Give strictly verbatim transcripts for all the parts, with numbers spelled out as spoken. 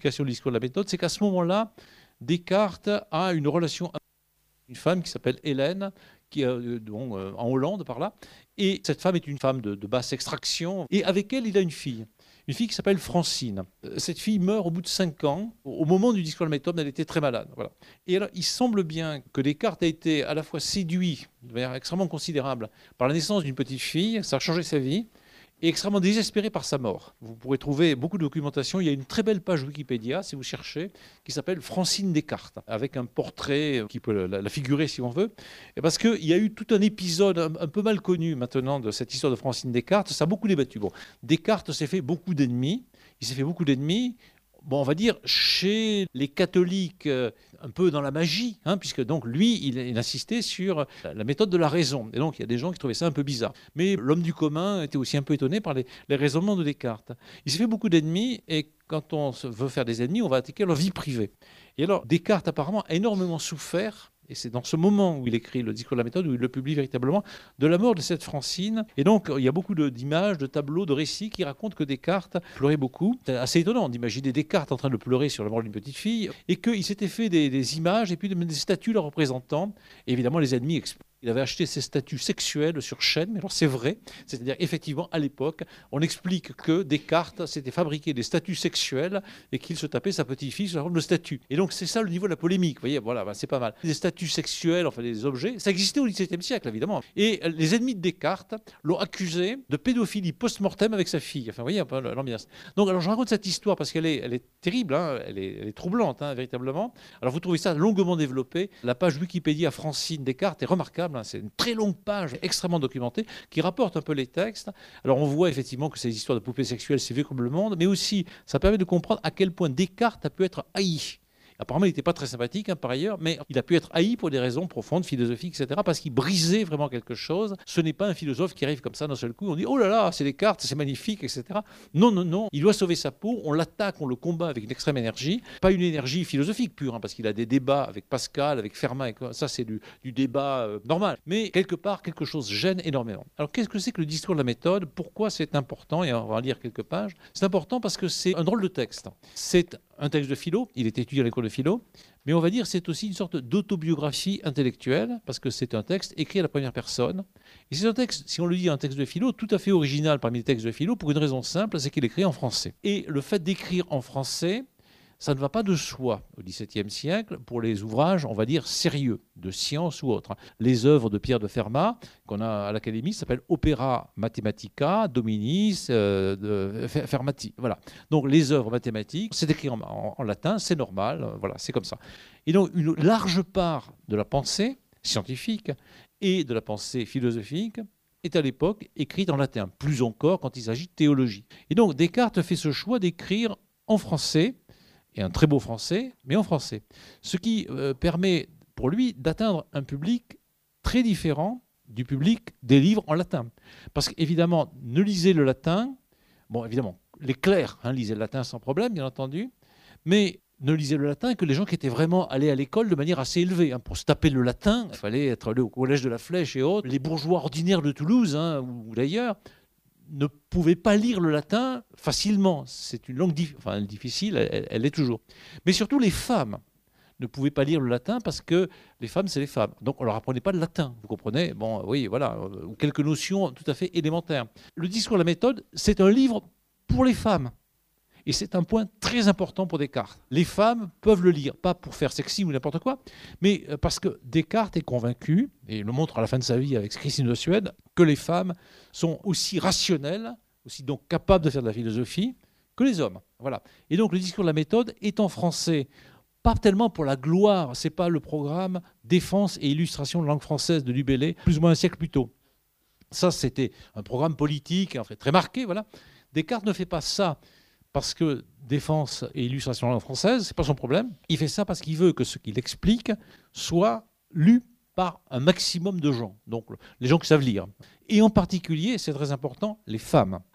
du discours de la méthode, c'est qu'à ce moment-là, Descartes a une relation avec une femme qui s'appelle Hélène, qui est euh, donc, euh, en Hollande par là, et cette femme est une femme de, de basse extraction, et avec elle, il a une fille. Une fille qui s'appelle Francine. Cette fille meurt au bout de cinq ans. Au moment du discours de la méthode, elle était très malade. Voilà. Et alors, il semble bien que Descartes a été à la fois séduit de manière extrêmement considérable par la naissance d'une petite fille, ça a changé sa vie, et extrêmement désespéré par sa mort. Vous pourrez trouver beaucoup de documentation. Il y a une très belle page Wikipédia, si vous cherchez, qui s'appelle Francine Descartes, avec un portrait qui peut la, la figurer si on veut. Et parce qu'il y a eu tout un épisode un, un peu mal connu maintenant de cette histoire de Francine Descartes. Ça a beaucoup débattu. Bon, Descartes s'est fait beaucoup d'ennemis. Il s'est fait beaucoup d'ennemis. Bon, on va dire, chez les catholiques, euh, un peu dans la magie, hein, puisque donc lui, il, il insistait sur la, la méthode de la raison. Et donc, il y a des gens qui trouvaient ça un peu bizarre. Mais l'homme du commun était aussi un peu étonné par les, les raisonnements de Descartes. Il s'est fait beaucoup d'ennemis, et quand on veut faire des ennemis, on va attaquer leur vie privée. Et alors, Descartes, apparemment, a énormément souffert, et c'est dans ce moment où il écrit le discours de la méthode, où il le publie véritablement, de la mort de cette Francine. Et donc, il y a beaucoup d'images, de, de tableaux, de récits qui racontent que Descartes pleurait beaucoup. C'est assez étonnant d'imaginer Descartes en train de pleurer sur la mort d'une petite fille, et qu'il s'était fait des, des images et puis des statues la représentant. Et évidemment, les ennemis explosent. Il avait acheté ces statues sexuelles sur chaîne, mais alors c'est vrai, c'est-à-dire effectivement à l'époque, on explique que Descartes s'était fabriqué des statues sexuelles et qu'il se tapait sa petite fille sur la forme de statue. Et donc c'est ça le niveau de la polémique, vous voyez, voilà, ben, c'est pas mal. Des statues sexuelles, enfin des objets, ça existait au dix-septième siècle évidemment. Et les ennemis de Descartes l'ont accusé de pédophilie post-mortem avec sa fille. Enfin, vous voyez un peu l'ambiance. Donc alors je raconte cette histoire parce qu'elle est, elle est terrible, hein, elle, est, elle est troublante, hein, véritablement. Alors vous trouvez ça longuement développé. La page Wikipédia Francine Descartes est remarquable. C'est une très longue page extrêmement documentée qui rapporte un peu les textes. Alors on voit effectivement que ces histoires de poupées sexuelles, c'est vieux comme le monde, mais aussi ça permet de comprendre à quel point Descartes a pu être haï. Apparemment, il n'était pas très sympathique, hein, par ailleurs, mais il a pu être haï pour des raisons profondes, philosophiques, et cetera, parce qu'il brisait vraiment quelque chose. Ce n'est pas un philosophe qui arrive comme ça d'un seul coup, on dit « Oh là là, c'est Descartes, c'est magnifique, et cetera » Non, non, non, il doit sauver sa peau, on l'attaque, on le combat avec une extrême énergie, pas une énergie philosophique pure, hein, parce qu'il a des débats avec Pascal, avec Fermat, et ça c'est du, du débat euh, normal. Mais quelque part, quelque chose gêne énormément. Alors qu'est-ce que c'est que le discours de la méthode? Pourquoi c'est important? Et on va lire quelques pages. C'est important parce que c'est un drôle de texte. C'est un texte de philo, il est étudié à l'école de philo, mais on va dire c'est aussi une sorte d'autobiographie intellectuelle, parce que c'est un texte écrit à la première personne. Et c'est un texte, si on le dit un texte de philo, tout à fait original parmi les textes de philo, pour une raison simple, c'est qu'il est écrit en français. Et le fait d'écrire en français, ça ne va pas de soi au dix-septième siècle pour les ouvrages, on va dire, sérieux, de science ou autre. Les œuvres de Pierre de Fermat, qu'on a à l'Académie, s'appellent Opera Mathematica Dominis euh, de Fermati. Voilà. Donc les œuvres mathématiques, c'est écrit en, en, en latin, c'est normal, euh, voilà, c'est comme ça. Et donc une large part de la pensée scientifique et de la pensée philosophique est à l'époque écrite en latin, plus encore quand il s'agit de théologie. Et donc Descartes fait ce choix d'écrire en français, et un très beau français, mais en français. Ce qui euh, permet pour lui d'atteindre un public très différent du public des livres en latin. Parce qu'évidemment, ne lisez le latin, bon évidemment, les clercs hein, lisaient le latin sans problème, bien entendu, mais ne lisez le latin que les gens qui étaient vraiment allés à l'école de manière assez élevée. Hein. Pour se taper le latin, il fallait être allé au collège de la Flèche et autres. Les bourgeois ordinaires de Toulouse, hein, ou d'ailleurs, ne pouvait pas lire le latin facilement. C'est une langue dif enfin, difficile, elle, elle est toujours. Mais surtout, les femmes ne pouvaient pas lire le latin parce que les femmes, c'est les femmes. Donc, on ne leur apprenait pas le latin. Vous comprenez? Bon, oui, voilà, ou quelques notions tout à fait élémentaires. Le discours de la méthode, c'est un livre pour les femmes. Et c'est un point très important pour Descartes. Les femmes peuvent le lire, pas pour faire sexy ou n'importe quoi, mais parce que Descartes est convaincu, et il le montre à la fin de sa vie avec Christine de Suède, que les femmes sont aussi rationnelles, aussi donc capables de faire de la philosophie, que les hommes. Voilà. Et donc le discours de la méthode est en français, pas tellement pour la gloire, ce n'est pas le programme Défense et illustration de langue française de Dubélé, plus ou moins un siècle plus tôt. Ça, c'était un programme politique, en fait, très marqué, voilà. Descartes ne fait pas ça parce que défense et illustration de la langue française, ce n'est pas son problème. Il fait ça parce qu'il veut que ce qu'il explique soit lu par un maximum de gens, donc les gens qui savent lire. Et en particulier, c'est très important, les femmes.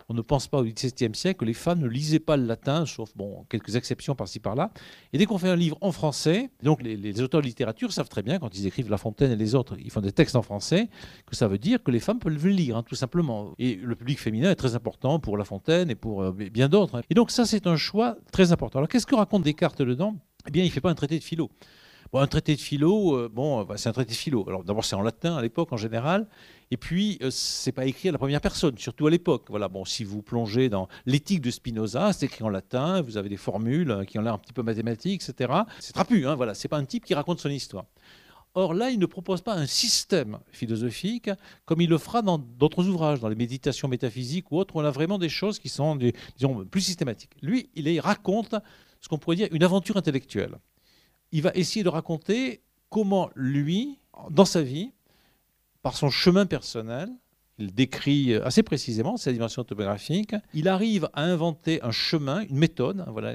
On ne pense pas au dix-septième siècle que les femmes ne lisaient pas le latin, sauf bon, quelques exceptions par-ci par-là. Et dès qu'on fait un livre en français, donc les, les auteurs de littérature savent très bien, quand ils écrivent La Fontaine et les autres, ils font des textes en français, que ça veut dire que les femmes peuvent le lire, hein, tout simplement. Et le public féminin est très important pour La Fontaine et pour euh, bien d'autres. Et donc ça, c'est un choix très important. Alors qu'est-ce que raconte Descartes dedans? Eh bien, il ne fait pas un traité de philo. Bon, un traité de philo, euh, bon, bah, c'est un traité de philo. Alors d'abord, c'est en latin à l'époque en général, et puis euh, c'est pas écrit à la première personne, surtout à l'époque. Voilà, bon, si vous plongez dans l'éthique de Spinoza, c'est écrit en latin, vous avez des formules euh, qui ont l'air un petit peu mathématiques, et cetera. C'est trapu, hein, voilà, c'est pas un type qui raconte son histoire. Or là, il ne propose pas un système philosophique comme il le fera dans d'autres ouvrages, dans les méditations métaphysiques ou autres, où on a vraiment des choses qui sont, des, disons, plus systématiques. Lui, il raconte ce qu'on pourrait dire une aventure intellectuelle. Il va essayer de raconter comment lui, dans sa vie, par son chemin personnel, il décrit assez précisément sa dimension autobiographique, il arrive à inventer un chemin, une méthode, voilà,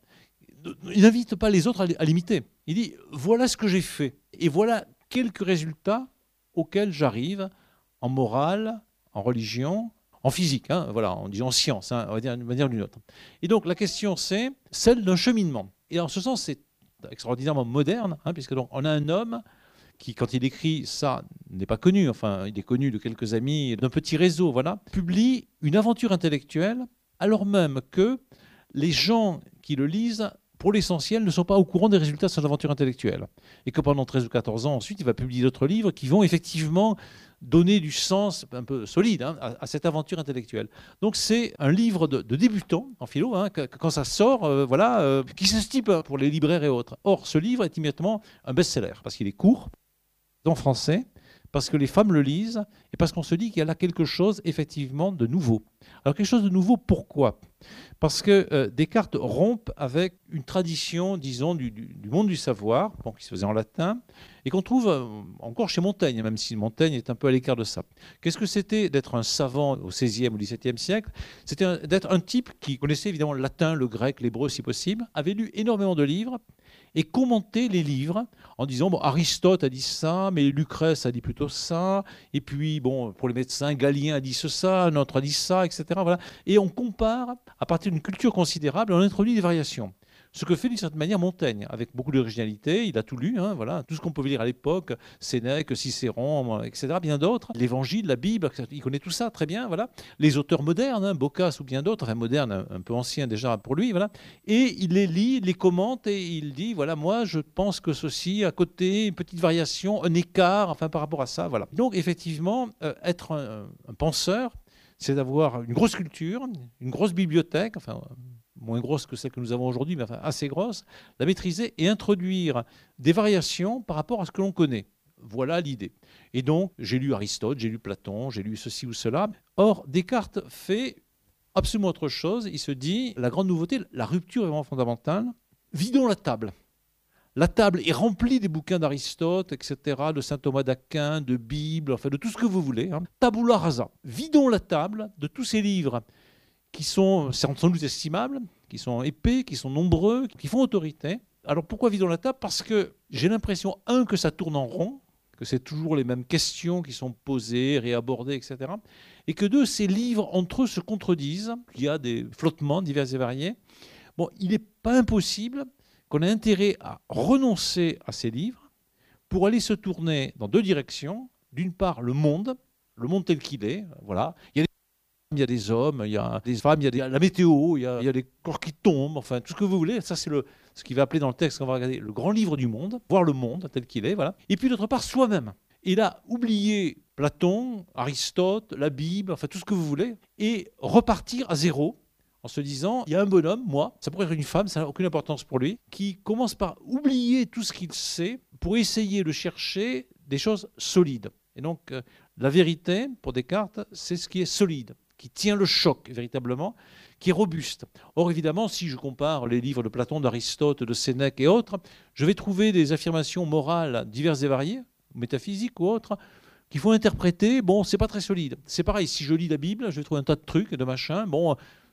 il n'invite pas les autres à l'imiter. Il dit, voilà ce que j'ai fait, et voilà quelques résultats auxquels j'arrive en morale, en religion, en physique, hein, voilà, on dit en science, hein, on va dire d'une manière ou d'une autre. Et donc la question, c'est celle d'un cheminement. Et en ce sens, c'est extraordinairement moderne, hein, puisque donc on a un homme qui, quand il écrit ça, n'est pas connu, enfin, il est connu de quelques amis, d'un petit réseau, voilà, publie une aventure intellectuelle, alors même que les gens qui le lisent, pour l'essentiel, ne sont pas au courant des résultats de son aventure intellectuelle. Et que pendant treize ou quatorze ans, ensuite, il va publier d'autres livres qui vont effectivement donner du sens un peu solide, hein, à, à cette aventure intellectuelle. Donc c'est un livre de, de débutant en philo, hein, que, que quand ça sort, euh, voilà, euh, qui s'instipe pour les libraires et autres. Or, ce livre est immédiatement un best-seller, parce qu'il est court, en français, parce que les femmes le lisent, et parce qu'on se dit qu'il y a là quelque chose, effectivement, de nouveau. Alors, quelque chose de nouveau, pourquoi ? Parce que euh, Descartes rompt avec une tradition, disons, du, du, du monde du savoir, bon, qui se faisait en latin, et qu'on trouve euh, encore chez Montaigne, même si Montaigne est un peu à l'écart de ça. Qu'est-ce que c'était d'être un savant au seizième ou dix-septième siècle? C'était d'être un type qui connaissait évidemment le latin, le grec, l'hébreu, si possible, avait lu énormément de livres, et commenter les livres en disant, bon, Aristote a dit ça, mais Lucrèce a dit plutôt ça, et puis, bon, pour les médecins, Galien a dit ça, un autre a dit ça, et cetera. Voilà. Et on compare, à partir d'une culture considérable, on introduit des variations. Ce que fait d'une certaine manière Montaigne, avec beaucoup d'originalité, il a tout lu, hein, voilà, tout ce qu'on pouvait lire à l'époque, Sénèque, Cicéron, et cetera, bien d'autres, l'Évangile, la Bible, il connaît tout ça très bien, voilà. Les auteurs modernes, hein, Boccace ou bien d'autres, enfin modernes, un, un peu anciens déjà pour lui, voilà, et il les lit, les commente et il dit, voilà, moi je pense que ceci, à côté, une petite variation, un écart, enfin par rapport à ça, voilà. Donc effectivement, euh, être un, un penseur, c'est d'avoir une grosse culture, une grosse bibliothèque, enfin moins grosse que celle que nous avons aujourd'hui, mais enfin assez grosse, la maîtriser et introduire des variations par rapport à ce que l'on connaît. Voilà l'idée. Et donc, j'ai lu Aristote, j'ai lu Platon, j'ai lu ceci ou cela. Or, Descartes fait absolument autre chose. Il se dit, la grande nouveauté, la rupture est vraiment fondamentale. Vidons la table. La table est remplie des bouquins d'Aristote, et cetera, de saint Thomas d'Aquin, de Bible, enfin de tout ce que vous voulez. Hein. Tabula rasa. Vidons la table de tous ces livres qui sont sans doute estimables, qui sont épais, qui sont nombreux, qui font autorité. Alors pourquoi vidons la table? Parce que j'ai l'impression, un, que ça tourne en rond, que c'est toujours les mêmes questions qui sont posées, réabordées, et cetera. Et que deux, ces livres entre eux se contredisent, qu'il y a des flottements divers et variés. Bon, il n'est pas impossible qu'on ait intérêt à renoncer à ces livres pour aller se tourner dans deux directions. D'une part, le monde, le monde tel qu'il est, voilà. Il y a il y a des hommes, il y a des femmes, il y a des, la météo, il y a, il y a des corps qui tombent, enfin tout ce que vous voulez. Ça, c'est le, ce qu'il va appeler dans le texte qu'on va regarder le grand livre du monde, voir le monde tel qu'il est, voilà. Et puis d'autre part, soi-même. Il a oublié Platon, Aristote, la Bible, enfin tout ce que vous voulez, et repartir à zéro en se disant, il y a un bonhomme, moi, ça pourrait être une femme, ça n'a aucune importance pour lui, qui commence par oublier tout ce qu'il sait pour essayer de chercher des choses solides. Et donc, euh, la vérité, pour Descartes, c'est ce qui est solide, qui tient le choc véritablement, qui est robuste. Or, évidemment, si je compare les livres de Platon, d'Aristote, de Sénèque et autres, je vais trouver des affirmations morales diverses et variées, métaphysiques ou autres, qu'il faut interpréter. Bon, c'est pas très solide. C'est pareil, si je lis la Bible, je vais trouver un tas de trucs, de machins. Bon,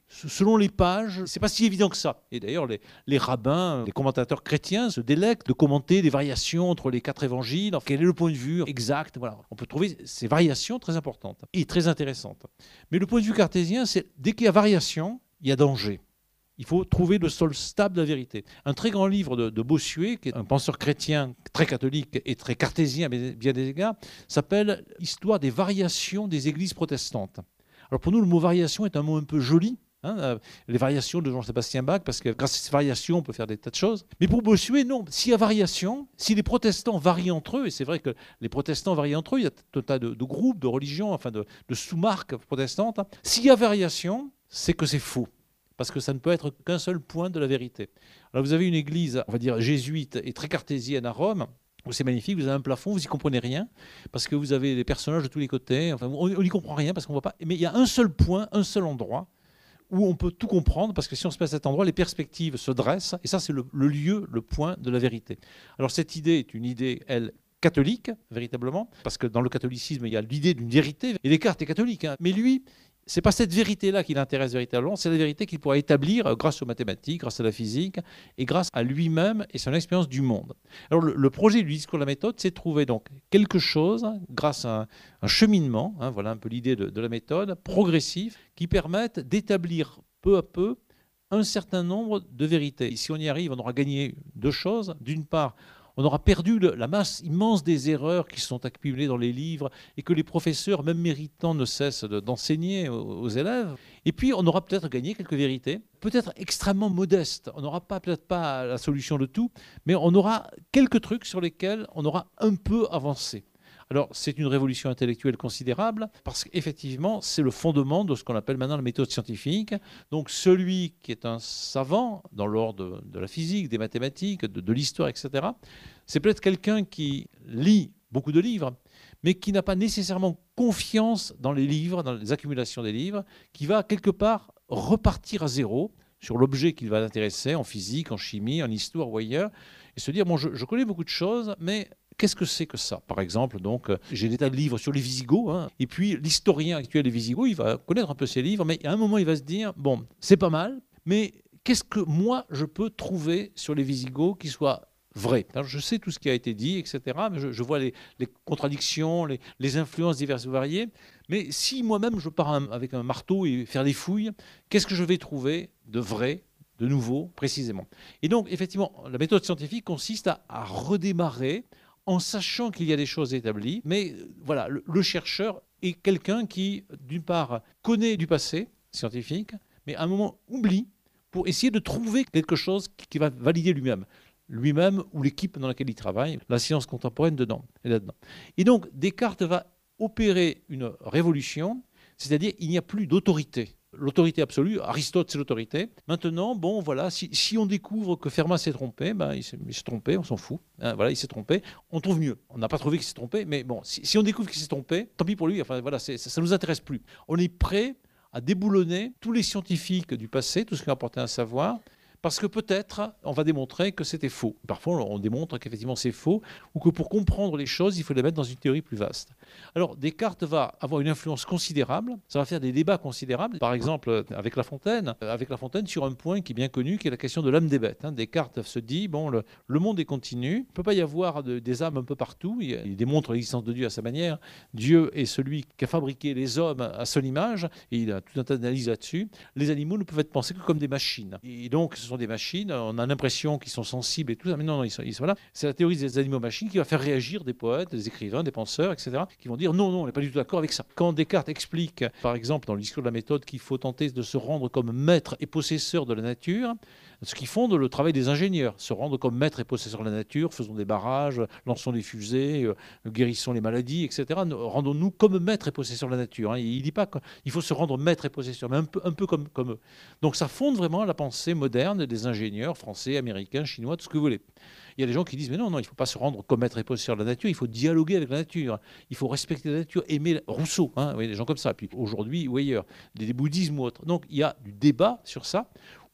selon les pages, c'est pas si évident que ça. Et d'ailleurs, les, les rabbins, les commentateurs chrétiens se délectent de commenter des variations entre les quatre évangiles. Alors, quel est le point de vue exact? Voilà. On peut trouver ces variations très importantes et très intéressantes. Mais le point de vue cartésien, c'est dès qu'il y a variation, il y a danger. Il faut trouver le sol stable de la vérité. Un très grand livre de, de Bossuet, qui est un penseur chrétien très catholique et très cartésien à bien des égards, s'appelle « Histoire des variations des églises protestantes ». Alors pour nous, le mot variation est un mot un peu joli, hein, euh, les variations de Jean-Sébastien Bach, parce que grâce à ces variations, on peut faire des tas de choses. Mais pour Bossuet, non. S'il y a variation, si les protestants varient entre eux, et c'est vrai que les protestants varient entre eux, il y a tout un tas de, de groupes, de religions, enfin de, de sous-marques protestantes, hein. S'il y a variation, c'est que c'est faux. Parce que ça ne peut être qu'un seul point de la vérité. Alors vous avez une église, on va dire jésuite et très cartésienne à Rome, où c'est magnifique, vous avez un plafond, vous n'y comprenez rien, parce que vous avez des personnages de tous les côtés, enfin, on n'y comprend rien, parce qu'on voit pas. Mais il y a un seul point, un seul endroit, où on peut tout comprendre, parce que si on se met à cet endroit, les perspectives se dressent, et ça c'est le, le lieu, le point de la vérité. Alors cette idée est une idée, elle, catholique, véritablement, parce que dans le catholicisme, il y a l'idée d'une vérité, et Descartes est catholique, hein, mais lui, c'est pas cette vérité-là qui l'intéresse véritablement, c'est la vérité qu'il pourra établir grâce aux mathématiques, grâce à la physique et grâce à lui-même et son expérience du monde. Alors le, le projet du discours de la méthode, c'est de trouver donc quelque chose grâce à un, un cheminement, hein, voilà un peu l'idée de, de la méthode, progressif, qui permette d'établir peu à peu un certain nombre de vérités. Et si on y arrive, on aura gagné deux choses. D'une part, on aura perdu le, la masse immense des erreurs qui sont accumulées dans les livres et que les professeurs, même méritants, ne cessent de, d'enseigner aux, aux élèves. Et puis, on aura peut-être gagné quelques vérités, peut-être extrêmement modestes. On n'aura pas, peut-être pas la solution de tout, mais on aura quelques trucs sur lesquels on aura un peu avancé. Alors, c'est une révolution intellectuelle considérable parce qu'effectivement, c'est le fondement de ce qu'on appelle maintenant la méthode scientifique. Donc, celui qui est un savant dans l'ordre de, de la physique, des mathématiques, de, de l'histoire, et cetera, c'est peut-être quelqu'un qui lit beaucoup de livres, mais qui n'a pas nécessairement confiance dans les livres, dans les accumulations des livres, qui va quelque part repartir à zéro sur l'objet qui va l'intéresser en physique, en chimie, en histoire ou ailleurs, et se dire, bon, je, je connais beaucoup de choses, mais qu'est-ce que c'est que ça? Par exemple, donc, j'ai des tas de livres sur les Visigoths, hein, et puis l'historien actuel des Visigoths, il va connaître un peu ces livres, mais à un moment, il va se dire, bon, c'est pas mal, mais qu'est-ce que moi, je peux trouver sur les Visigoths qui soit vrai? Alors, je sais tout ce qui a été dit, et cetera, mais je, je vois les, les contradictions, les, les influences diverses et variées, mais si moi-même, je pars un, avec un marteau et faire des fouilles, qu'est-ce que je vais trouver de vrai, de nouveau, précisément? Et donc, effectivement, la méthode scientifique consiste à, à redémarrer en sachant qu'il y a des choses établies, mais voilà, le, le chercheur est quelqu'un qui, d'une part, connaît du passé scientifique, mais à un moment oublie pour essayer de trouver quelque chose qui, qui va valider lui-même, lui-même ou l'équipe dans laquelle il travaille, la science contemporaine dedans, et là-dedans. Et donc, Descartes va opérer une révolution, c'est-à-dire il n'y a plus d'autorité. L'autorité absolue, Aristote c'est l'autorité. Maintenant, bon voilà, si, si on découvre que Fermat s'est trompé, ben, il s'est, il s'est trompé, on s'en fout. Hein, voilà, il s'est trompé, on trouve mieux. On n'a pas trouvé qu'il s'est trompé, mais bon, si, si on découvre qu'il s'est trompé, tant pis pour lui, enfin voilà, c'est, ça ne nous intéresse plus. On est prêt à déboulonner tous les scientifiques du passé, tout ce qui a apporté un savoir, parce que peut-être on va démontrer que c'était faux. Parfois on démontre qu'effectivement c'est faux, ou que pour comprendre les choses, il faut les mettre dans une théorie plus vaste. Alors Descartes va avoir une influence considérable, ça va faire des débats considérables, par exemple avec La Fontaine, avec La Fontaine sur un point qui est bien connu, qui est la question de l'âme des bêtes. Hein. Descartes se dit, bon, le, le monde est continu, il ne peut pas y avoir de, des âmes un peu partout, il, il démontre l'existence de Dieu à sa manière, Dieu est celui qui a fabriqué les hommes à son image, et il a tout un tas d'analyses là-dessus, les animaux ne peuvent être pensés que comme des machines. Et donc ce sont des machines, on a l'impression qu'ils sont sensibles et tout ça, mais non, non ils sont, ils sont là. C'est la théorie des animaux-machines qui va faire réagir des poètes, des écrivains, des penseurs, et cetera, qui vont dire non, non, on n'est pas du tout d'accord avec ça. Quand Descartes explique, par exemple, dans le discours de la méthode, qu'il faut tenter de se rendre comme maître et possesseur de la nature, ce qui fonde le travail des ingénieurs, se rendre comme maître et possesseur de la nature, faisons des barrages, lançons des fusées, euh, guérissons les maladies, et cetera. Rendons-nous comme maître et possesseur de la nature. Hein. Il ne dit pas qu'il faut se rendre maître et possesseur, mais un peu, un peu comme, comme eux. Donc ça fonde vraiment la pensée moderne des ingénieurs français, américains, chinois, tout ce que vous voulez. Il y a des gens qui disent, mais non, non, il ne faut pas se rendre comme maître et possesseur de la nature, il faut dialoguer avec la nature, il faut respecter la nature, aimer Rousseau, hein, oui, des gens comme ça, puis aujourd'hui ou ailleurs, des, des bouddhismes ou autres. Donc il y a du débat sur ça,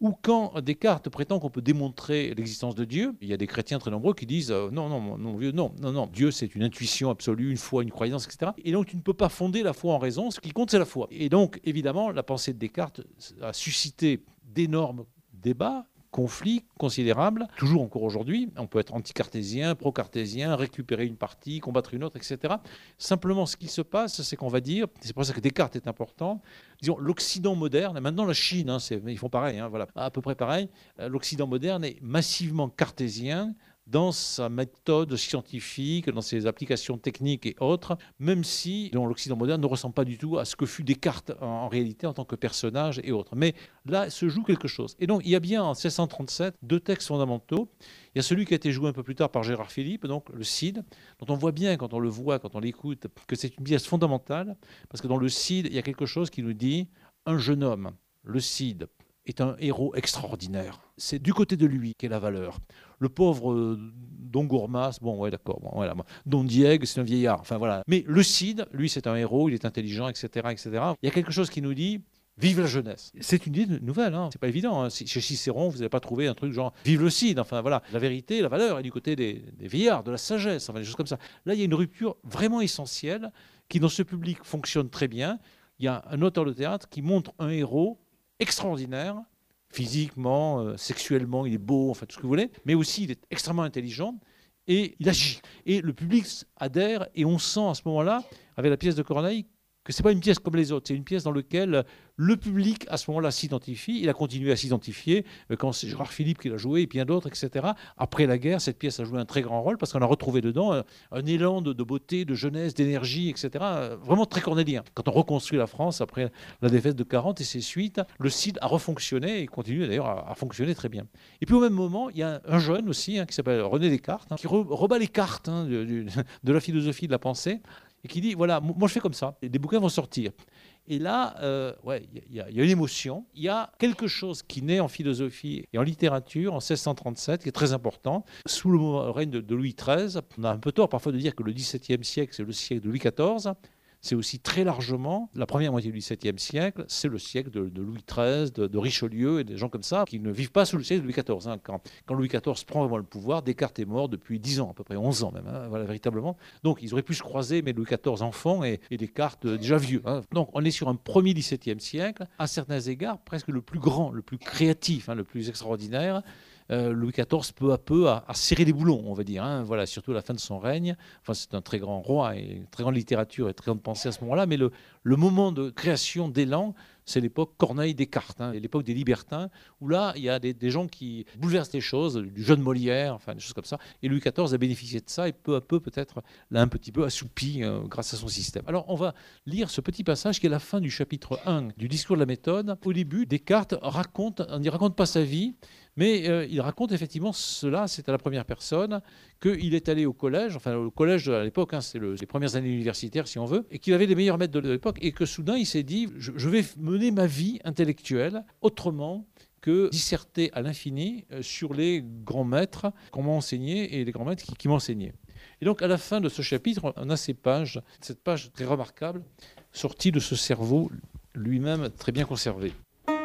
Ou quand Descartes prétend qu'on peut démontrer l'existence de Dieu, il y a des chrétiens très nombreux qui disent euh, non, non, non, vieux, non, non, non, Dieu c'est une intuition absolue, une foi, une croyance, et cetera. Et donc tu ne peux pas fonder la foi en raison, ce qui compte c'est la foi. Et donc évidemment, la pensée de Descartes a suscité d'énormes débats, conflits considérables, toujours encore aujourd'hui. On peut être anti-cartésien, pro-cartésien, récupérer une partie, combattre une autre, et cetera. Simplement, ce qui se passe, c'est qu'on va dire, c'est pour ça que Descartes est important, disons, l'Occident moderne, et maintenant la Chine, hein, ils font pareil, hein, voilà, à peu près pareil, l'Occident moderne est massivement cartésien dans sa méthode scientifique, dans ses applications techniques et autres, même si l'Occident moderne ne ressemble pas du tout à ce que fut Descartes en, en réalité en tant que personnage et autres. Mais là se joue quelque chose. Et donc il y a bien en seize cent trente-sept deux textes fondamentaux. Il y a celui qui a été joué un peu plus tard par Gérard Philipe, donc le Cid, dont on voit bien quand on le voit, quand on l'écoute, que c'est une pièce fondamentale, parce que dans le Cid, il y a quelque chose qui nous dit un jeune homme, le Cid, est un héros extraordinaire. C'est du côté de lui qu'est la valeur. Le pauvre euh, Don Gourmas, bon, ouais, d'accord, bon, voilà. Don Diego, c'est un vieillard, enfin voilà. Mais le Cid, lui, c'est un héros, il est intelligent, et cetera, et cetera. Il y a quelque chose qui nous dit vive la jeunesse. C'est une idée nouvelle, hein. C'est pas évident. Hein. Chez Cicéron, vous n'avez pas trouvé un truc genre vive le Cid. Enfin voilà, la vérité, la valeur est du côté des, des vieillards, de la sagesse, enfin des choses comme ça. Là, il y a une rupture vraiment essentielle qui, dans ce public, fonctionne très bien. Il y a un auteur de théâtre qui montre un héros extraordinaire, physiquement, euh, sexuellement, il est beau, enfin tout ce que vous voulez, mais aussi il est extrêmement intelligent et il agit. Et le public adhère et on sent à ce moment-là, avec la pièce de Corneille, que ce n'est pas une pièce comme les autres, c'est une pièce dans laquelle le public, à ce moment-là, s'identifie. Il a continué à s'identifier quand c'est Gérard Philipe qui l'a joué et bien d'autres, et cetera. Après la guerre, cette pièce a joué un très grand rôle parce qu'on a retrouvé dedans un, un élan de, de beauté, de jeunesse, d'énergie, et cetera. Vraiment très cornélien. Quand on reconstruit la France après la défaite de quarante et ses suites, le Cid a refonctionné et continue d'ailleurs à, à fonctionner très bien. Et puis au même moment, il y a un jeune aussi hein, qui s'appelle René Descartes, hein, qui re, rebat les cartes hein, de, de, de la philosophie de la pensée. Et qui dit, voilà, moi je fais comme ça, et des bouquins vont sortir. Et là, euh, ouais, il y, y a une émotion, il y a quelque chose qui naît en philosophie et en littérature en seize cent trente-sept, qui est très important. Sous le règne de, de Louis treize, on a un peu tort parfois de dire que le dix-septième siècle, c'est le siècle de Louis quatorze. C'est aussi très largement, la première moitié du dix-septième siècle, c'est le siècle de, de Louis treize, de, de Richelieu et des gens comme ça qui ne vivent pas sous le siècle de Louis quatorze. Hein. Quand, quand Louis quatorze prend vraiment le pouvoir, Descartes est mort depuis dix ans, à peu près onze ans même, hein, voilà, véritablement. Donc ils auraient pu se croiser, mais Louis quatorze enfant et, et Descartes euh, déjà vieux. Hein. Donc on est sur un premier dix-septième siècle, à certains égards presque le plus grand, le plus créatif, hein, le plus extraordinaire. Euh, Louis quatorze, peu à peu, a, a serré les boulons, on va dire. Hein. Voilà, surtout à la fin de son règne. Enfin, c'est un très grand roi et une très grande littérature et très grande pensée à ce moment-là. Mais le, le moment de création d'élan, c'est l'époque Corneille-Descartes, hein, l'époque des libertins, où là, il y a des, des gens qui bouleversent les choses, du jeune Molière, enfin, des choses comme ça. Et Louis quatorze a bénéficié de ça et peu à peu, peut-être, l'a un petit peu assoupi euh, grâce à son système. Alors, on va lire ce petit passage qui est la fin du chapitre un du discours de la méthode. Au début, Descartes raconte, on ne raconte pas sa vie, mais euh, il raconte effectivement cela, c'est à la première personne, qu'il est allé au collège, enfin au collège à l'époque, hein, c'est le, les premières années universitaires si on veut, et qu'il avait les meilleurs maîtres de l'époque, et que soudain il s'est dit, je, je vais mener ma vie intellectuelle autrement que disserter à l'infini sur les grands maîtres qu'on m'a enseigné et les grands maîtres qui, qui m'enseignaient. Et donc à la fin de ce chapitre, on a ces pages, cette page très remarquable, sortie de ce cerveau lui-même très bien conservé.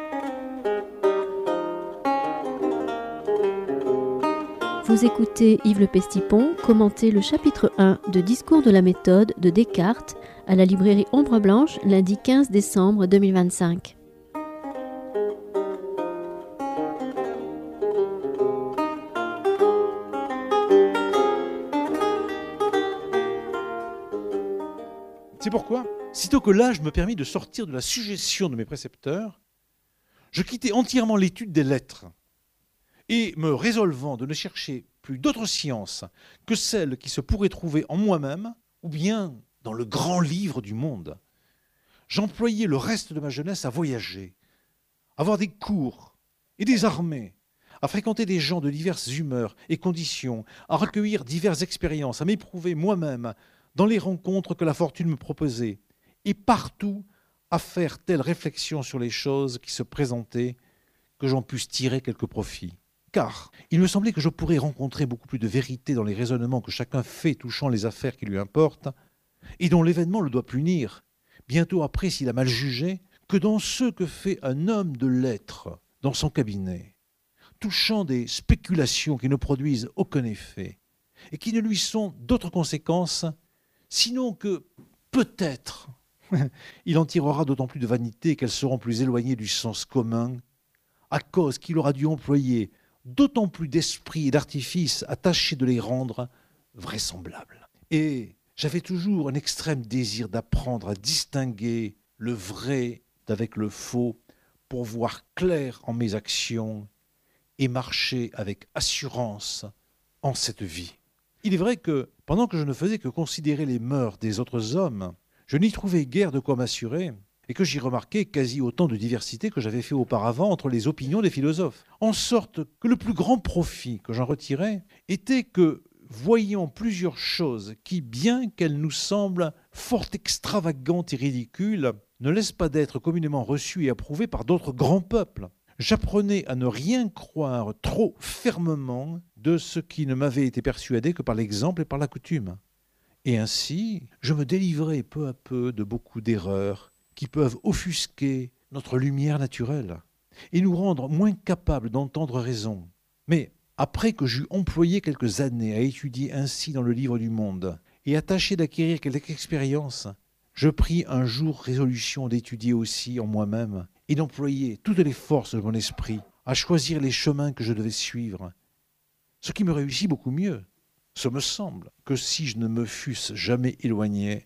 Vous écoutez Yves Le Pestipon commenter le chapitre un de Discours de la méthode de Descartes à la librairie Ombre Blanche lundi quinze décembre deux mille vingt-cinq. C'est pourquoi, sitôt que l'âge me permit de sortir de la suggestion de mes précepteurs, je quittai entièrement l'étude des lettres. Et me résolvant de ne chercher plus d'autres sciences que celles qui se pourraient trouver en moi-même ou bien dans le grand livre du monde, j'employai le reste de ma jeunesse à voyager, à voir des cours et des armées, à fréquenter des gens de diverses humeurs et conditions, à recueillir diverses expériences, à m'éprouver moi-même dans les rencontres que la fortune me proposait, et partout à faire telle réflexion sur les choses qui se présentaient que j'en pusse tirer quelque profit. Car il me semblait que je pourrais rencontrer beaucoup plus de vérité dans les raisonnements que chacun fait touchant les affaires qui lui importent, et dont l'événement le doit punir, bientôt après s'il a mal jugé, que dans ceux que fait un homme de lettres dans son cabinet, touchant des spéculations qui ne produisent aucun effet et qui ne lui sont d'autres conséquences, sinon que peut-être il en tirera d'autant plus de vanité qu'elles seront plus éloignées du sens commun, à cause qu'il aura dû employer d'autant plus d'esprit et d'artifice à tâcher de les rendre vraisemblables. Et j'avais toujours un extrême désir d'apprendre à distinguer le vrai d'avec le faux pour voir clair en mes actions et marcher avec assurance en cette vie. Il est vrai que, pendant que je ne faisais que considérer les mœurs des autres hommes, je n'y trouvais guère de quoi m'assurer, et que j'y remarquais quasi autant de diversité que j'avais fait auparavant entre les opinions des philosophes. En sorte que le plus grand profit que j'en retirais était que, voyant plusieurs choses qui, bien qu'elles nous semblent fort extravagantes et ridicules, ne laissent pas d'être communément reçues et approuvées par d'autres grands peuples, j'apprenais à ne rien croire trop fermement de ce qui ne m'avait été persuadé que par l'exemple et par la coutume. Et ainsi, je me délivrais peu à peu de beaucoup d'erreurs qui peuvent offusquer notre lumière naturelle et nous rendre moins capables d'entendre raison. Mais après que j'eus employé quelques années à étudier ainsi dans le livre du monde et à tâcher d'acquérir quelque expérience, je pris un jour résolution d'étudier aussi en moi-même et d'employer toutes les forces de mon esprit à choisir les chemins que je devais suivre, ce qui me réussit beaucoup mieux, ce me semble, que si je ne me fusse jamais éloigné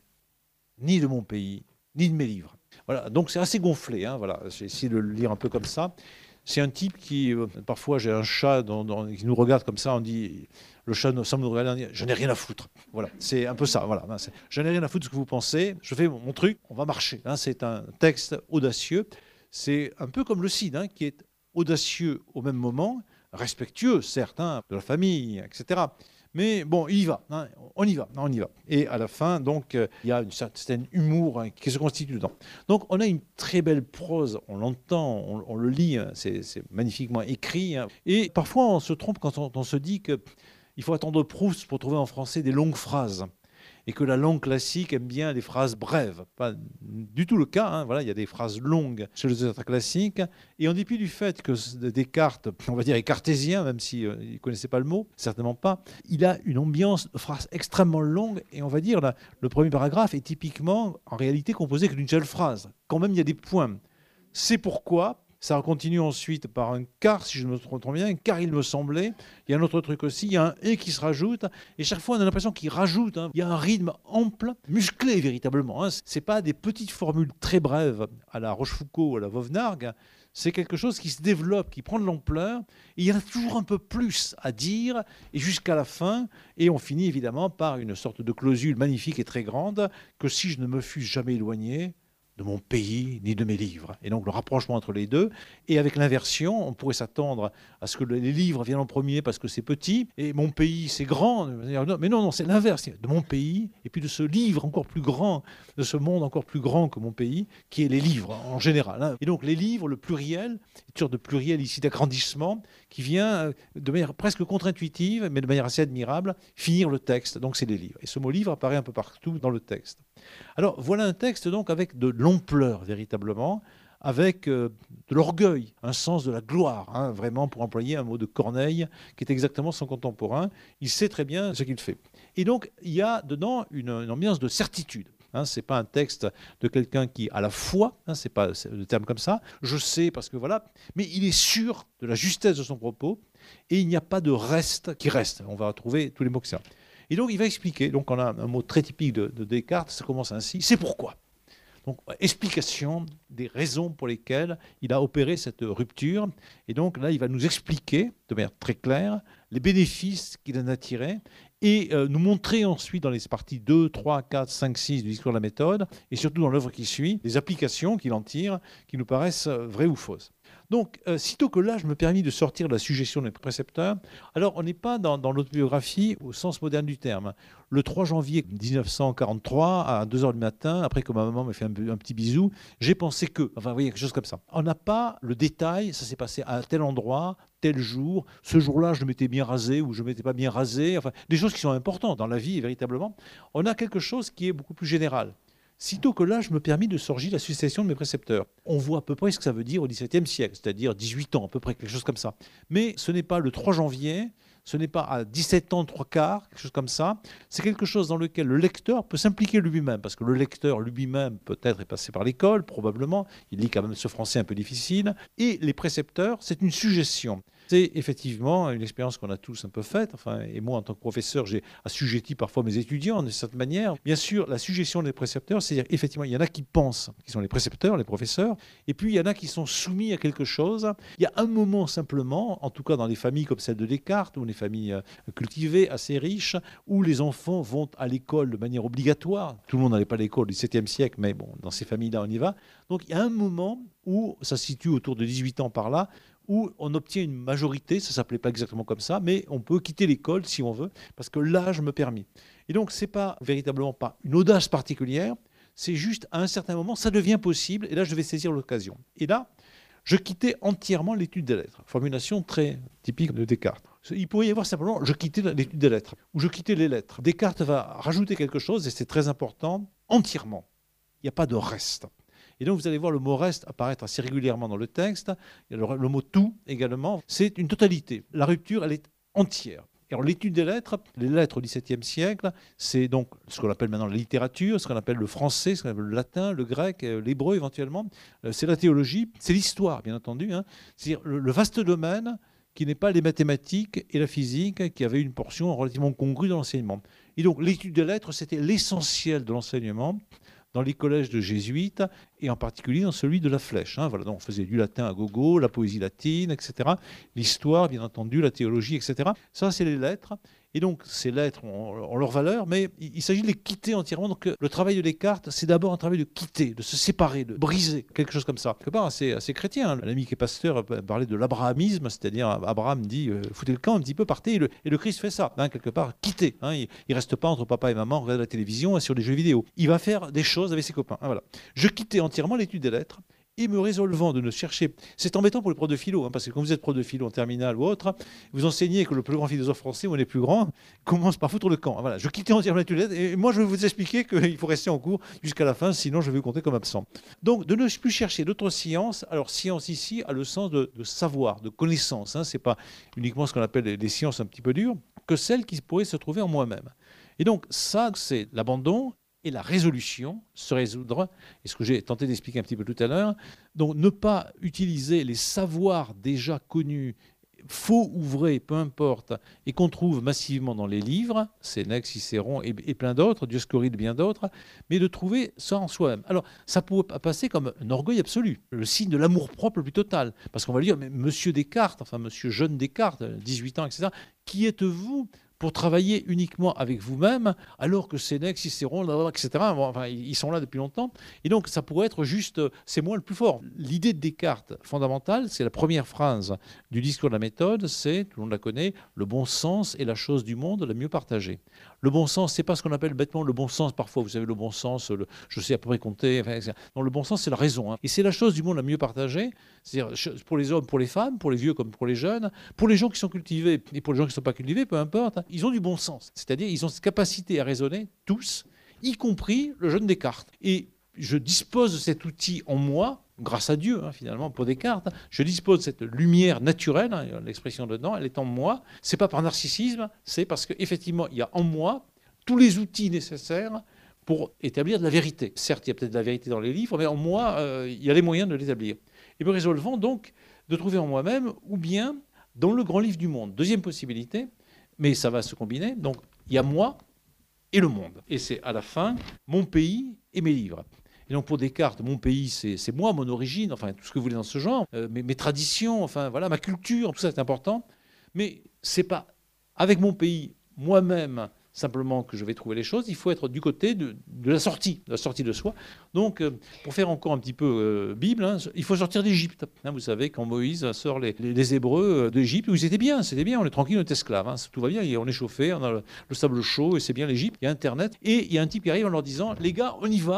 ni de mon pays, ni de mes livres. Voilà, donc c'est assez gonflé, hein, voilà. J'ai essayé de le lire un peu comme ça. C'est un type qui, euh, parfois j'ai un chat dans, dans, qui nous regarde comme ça, on dit, le chat semble nous regarder, on dit, je n'ai rien à foutre. Voilà, c'est un peu ça, voilà. Je n'ai rien à foutre de ce que vous pensez, je fais mon, mon truc, on va marcher. Hein, c'est un texte audacieux, c'est un peu comme le Cid, hein, qui est audacieux au même moment, respectueux, certes, hein, de la famille, et cetera. Mais bon, il y va, hein, on y va, on y va. Et à la fin, donc, euh, il y a une certaine humour hein, qui se constitue dedans. Donc, on a une très belle prose, on l'entend, on, on le lit, hein, c'est, c'est magnifiquement écrit. Hein. Et parfois, on se trompe quand on, on se dit qu'il faut attendre Proust pour trouver en français des longues phrases. Et que la langue classique aime bien les phrases brèves. Pas du tout le cas, hein. Voilà, il y a des phrases longues chez les auteurs classiques. Et en dépit du fait que Descartes, on va dire, est cartésien, même s'il euh, ne connaissait pas le mot, certainement pas, il a une ambiance de phrases extrêmement longue. Et on va dire, là, le premier paragraphe est typiquement, en réalité, composé que d'une seule phrase. Quand même, il y a des points. C'est pourquoi... Ça continue ensuite par un car, si je me trompe bien, car il me semblait. Il y a un autre truc aussi, il y a un et qui se rajoute. Et chaque fois, on a l'impression qu'il rajoute. Hein. Il y a un rythme ample, musclé véritablement. Hein. Ce n'est pas des petites formules très brèves à la Rochefoucauld ou à la Vauvenargues. C'est quelque chose qui se développe, qui prend de l'ampleur. Et il y en a toujours un peu plus à dire, et jusqu'à la fin. Et on finit évidemment par une sorte de clausule magnifique et très grande, que si je ne me fusse jamais éloigné de mon pays ni de mes livres. Et donc le rapprochement entre les deux. Et avec l'inversion, on pourrait s'attendre à ce que les livres viennent en premier parce que c'est petit, et mon pays c'est grand. Mais non, non, c'est l'inverse. De mon pays, et puis de ce livre encore plus grand, de ce monde encore plus grand que mon pays, qui est les livres en général. Hein. Et donc les livres, le pluriel, une sorte de pluriel ici d'agrandissement, qui vient de manière presque contre-intuitive, mais de manière assez admirable, finir le texte. Donc c'est les livres. Et ce mot livre apparaît un peu partout dans le texte. Alors voilà un texte donc avec de l'ampleur véritablement, avec euh, de l'orgueil, un sens de la gloire, hein, vraiment pour employer un mot de Corneille qui est exactement son contemporain. Il sait très bien ce qu'il fait. Et donc il y a dedans une, une ambiance de certitude. Hein, ce n'est pas un texte de quelqu'un qui a la foi, hein, ce n'est pas le terme comme ça, je sais parce que voilà, mais il est sûr de la justesse de son propos et il n'y a pas de reste qui reste. On va trouver tous les mots que ça. Et donc, il va expliquer, donc on a un mot très typique de, de Descartes, ça commence ainsi, c'est pourquoi. Donc, explication des raisons pour lesquelles il a opéré cette rupture. Et donc, là, il va nous expliquer, de manière très claire, les bénéfices qu'il en a tirés et euh, nous montrer ensuite dans les parties deux, trois, quatre, cinq, six du discours de la méthode, et surtout dans l'œuvre qui suit, les applications qu'il en tire, qui nous paraissent vraies ou fausses. Donc, euh, sitôt que là, je me permis de sortir de la suggestion des précepteurs, alors on n'est pas dans, dans l'autobiographie au sens moderne du terme. Le trois janvier dix-neuf cent quarante-trois, à deux heures du matin, après que ma maman m'ait fait un, un petit bisou, j'ai pensé que, enfin, vous voyez, quelque chose comme ça. On n'a pas le détail, ça s'est passé à tel endroit, tel jour, ce jour-là, je m'étais bien rasé ou je ne m'étais pas bien rasé, enfin, des choses qui sont importantes dans la vie, véritablement. On a quelque chose qui est beaucoup plus général. sitôt que l'âge me permit de surgir la succession de mes précepteurs. On voit à peu près ce que ça veut dire au dix-septième siècle, c'est-à-dire dix-huit ans, à peu près, quelque chose comme ça. Mais ce n'est pas le trois janvier, ce n'est pas à dix-sept ans, trois quarts, quelque chose comme ça. C'est quelque chose dans lequel le lecteur peut s'impliquer lui-même, parce que le lecteur lui-même, peut-être, est passé par l'école, probablement. Il lit quand même ce français un peu difficile. Et les précepteurs, c'est une suggestion. C'est effectivement une expérience qu'on a tous un peu faite. Enfin, et moi, en tant que professeur, j'ai assujetti parfois mes étudiants de cette manière. Bien sûr, la suggestion des précepteurs, c'est-à-dire effectivement, il y en a qui pensent, qui sont les précepteurs, les professeurs, et puis il y en a qui sont soumis à quelque chose. Il y a un moment simplement, en tout cas dans les familles comme celle de Descartes, ou les familles cultivées, assez riches, où les enfants vont à l'école de manière obligatoire. Tout le monde n'allait pas à l'école au dix-septième siècle, mais bon, dans ces familles-là, on y va. Donc il y a un moment où, ça se situe autour de dix-huit ans par là, où on obtient une majorité, ça ne s'appelait pas exactement comme ça, mais on peut quitter l'école si on veut, parce que l'âge me permet. Et donc, ce n'est pas véritablement pas une audace particulière, c'est juste à un certain moment, ça devient possible, et là, je vais saisir l'occasion. Et là, je quittais entièrement l'étude des lettres. Formulation très typique de Descartes. Il pourrait y avoir simplement, je quittais l'étude des lettres, ou je quittais les lettres. Descartes va rajouter quelque chose, et c'est très important, entièrement. Il n'y a pas de reste. Et donc, vous allez voir le mot « reste » apparaître assez régulièrement dans le texte. Il y a le, le mot « tout » également. C'est une totalité. La rupture, elle est entière. Et alors, l'étude des lettres, les lettres au dix-septième siècle, c'est donc ce qu'on appelle maintenant la littérature, ce qu'on appelle le français, ce qu'on appelle le latin, le grec, l'hébreu éventuellement. C'est la théologie, c'est l'histoire, bien entendu. Hein. C'est-à-dire le, le vaste domaine qui n'est pas les mathématiques et la physique, qui avait une portion relativement congrue dans l'enseignement. Et donc, l'étude des lettres, c'était l'essentiel de l'enseignement dans les collèges de jésuites, et en particulier dans celui de la Flèche. Hein. Voilà, donc on faisait du latin à gogo, la poésie latine, et cetera. L'histoire, bien entendu, la théologie, et cetera. Ça, c'est les lettres. Et donc, ces lettres ont, ont leur valeur, mais il, il s'agit de les quitter entièrement. Donc, le travail de Descartes, c'est d'abord un travail de quitter, de se séparer, de briser, quelque chose comme ça. Quelque part assez, assez chrétien. Hein. L'ami qui est pasteur parlait de l'abrahamisme, c'est-à-dire Abraham dit euh, foutez le camp un petit peu, partez. Et le, et le Christ fait ça, hein, quelque part, quitter. Hein. Il ne reste pas entre papa et maman, on regarde la télévision et sur les jeux vidéo. Il va faire des choses avec ses copains. Hein, voilà. Je quittais entièrement l'étude des lettres. Et me résolvant de ne chercher... C'est embêtant pour les profs de philo, hein, parce que quand vous êtes prof de philo en terminale ou autre, vous enseignez que le plus grand philosophe français, ou un des plus grands, commence par foutre le camp. Voilà, je quittais entièrement l'étude des lettres, et moi je vais vous expliquer qu'il faut rester en cours jusqu'à la fin, sinon je vais vous compter comme absent. Donc de ne plus chercher d'autres sciences. Alors science ici a le sens de, de savoir, de connaissance. Hein, ce n'est pas uniquement ce qu'on appelle les, les sciences un petit peu dures, que celles qui pourraient se trouver en moi-même. Et donc ça, c'est l'abandon et la résolution, se résoudre, et ce que j'ai tenté d'expliquer un petit peu tout à l'heure, donc ne pas utiliser les savoirs déjà connus, faux ou vrais, peu importe, et qu'on trouve massivement dans les livres, Sénèque, Cicéron et, et plein d'autres, Dioscoride, bien d'autres, mais de trouver ça en soi-même. Alors, ça pourrait passer comme un orgueil absolu, le signe de l'amour-propre le plus total, parce qu'on va lui dire, mais monsieur Descartes, enfin monsieur jeune Descartes, dix-huit ans, et cetera, qui êtes-vous pour travailler uniquement avec vous-même, alors que Sénèque, Cicéron, et cetera, bon, enfin, ils sont là depuis longtemps. Et donc, ça pourrait être juste, c'est moi le plus fort. L'idée de Descartes, fondamentale, c'est la première phrase du discours de la méthode, c'est, tout le monde la connaît, le bon sens est la chose du monde la mieux partagée. Le bon sens, c'est pas ce qu'on appelle bêtement le bon sens, parfois, vous savez, le bon sens, le, je sais à peu près compter, enfin, et cetera. Non, le bon sens, c'est la raison. Hein. Et c'est la chose du monde la mieux partagée, c'est-à-dire pour les hommes, pour les femmes, pour les vieux comme pour les jeunes, pour les gens qui sont cultivés et pour les gens qui ne sont pas cultivés, peu importe. Hein. Ils ont du bon sens, c'est-à-dire ils ont cette capacité à raisonner, tous, y compris le jeune Descartes. Et je dispose de cet outil en moi, grâce à Dieu, hein, finalement, pour Descartes, hein, je dispose de cette lumière naturelle, hein, l'expression dedans, elle est en moi. C'est pas par narcissisme, c'est parce qu'effectivement, il y a en moi tous les outils nécessaires pour établir de la vérité. Certes, il y a peut-être de la vérité dans les livres, mais en moi, euh, il y a les moyens de l'établir. Et me résolvant donc de trouver en moi-même, ou bien dans le grand livre du monde. Deuxième possibilité, mais ça va se combiner. Donc, il y a moi et le monde. Et c'est à la fin, mon pays et mes livres. Et donc, pour Descartes, mon pays, c'est, c'est moi, mon origine, enfin, tout ce que vous voulez dans ce genre, euh, mes, mes traditions, enfin, voilà, ma culture, tout ça, c'est important. Mais c'est pas avec mon pays, moi-même, simplement que je vais trouver les choses, il faut être du côté de, de la sortie, de la sortie de soi. Donc, euh, pour faire encore un petit peu euh, Bible, hein, il faut sortir d'Égypte. Hein, vous savez, quand Moïse sort les, les, les Hébreux d'Égypte, où ils étaient bien, c'était bien, on est tranquille, on est esclaves, hein, tout va bien, on est chauffé, on a le, le sable chaud, et c'est bien l'Égypte, il y a Internet, et il y a un type qui arrive en leur disant, les gars, on y va,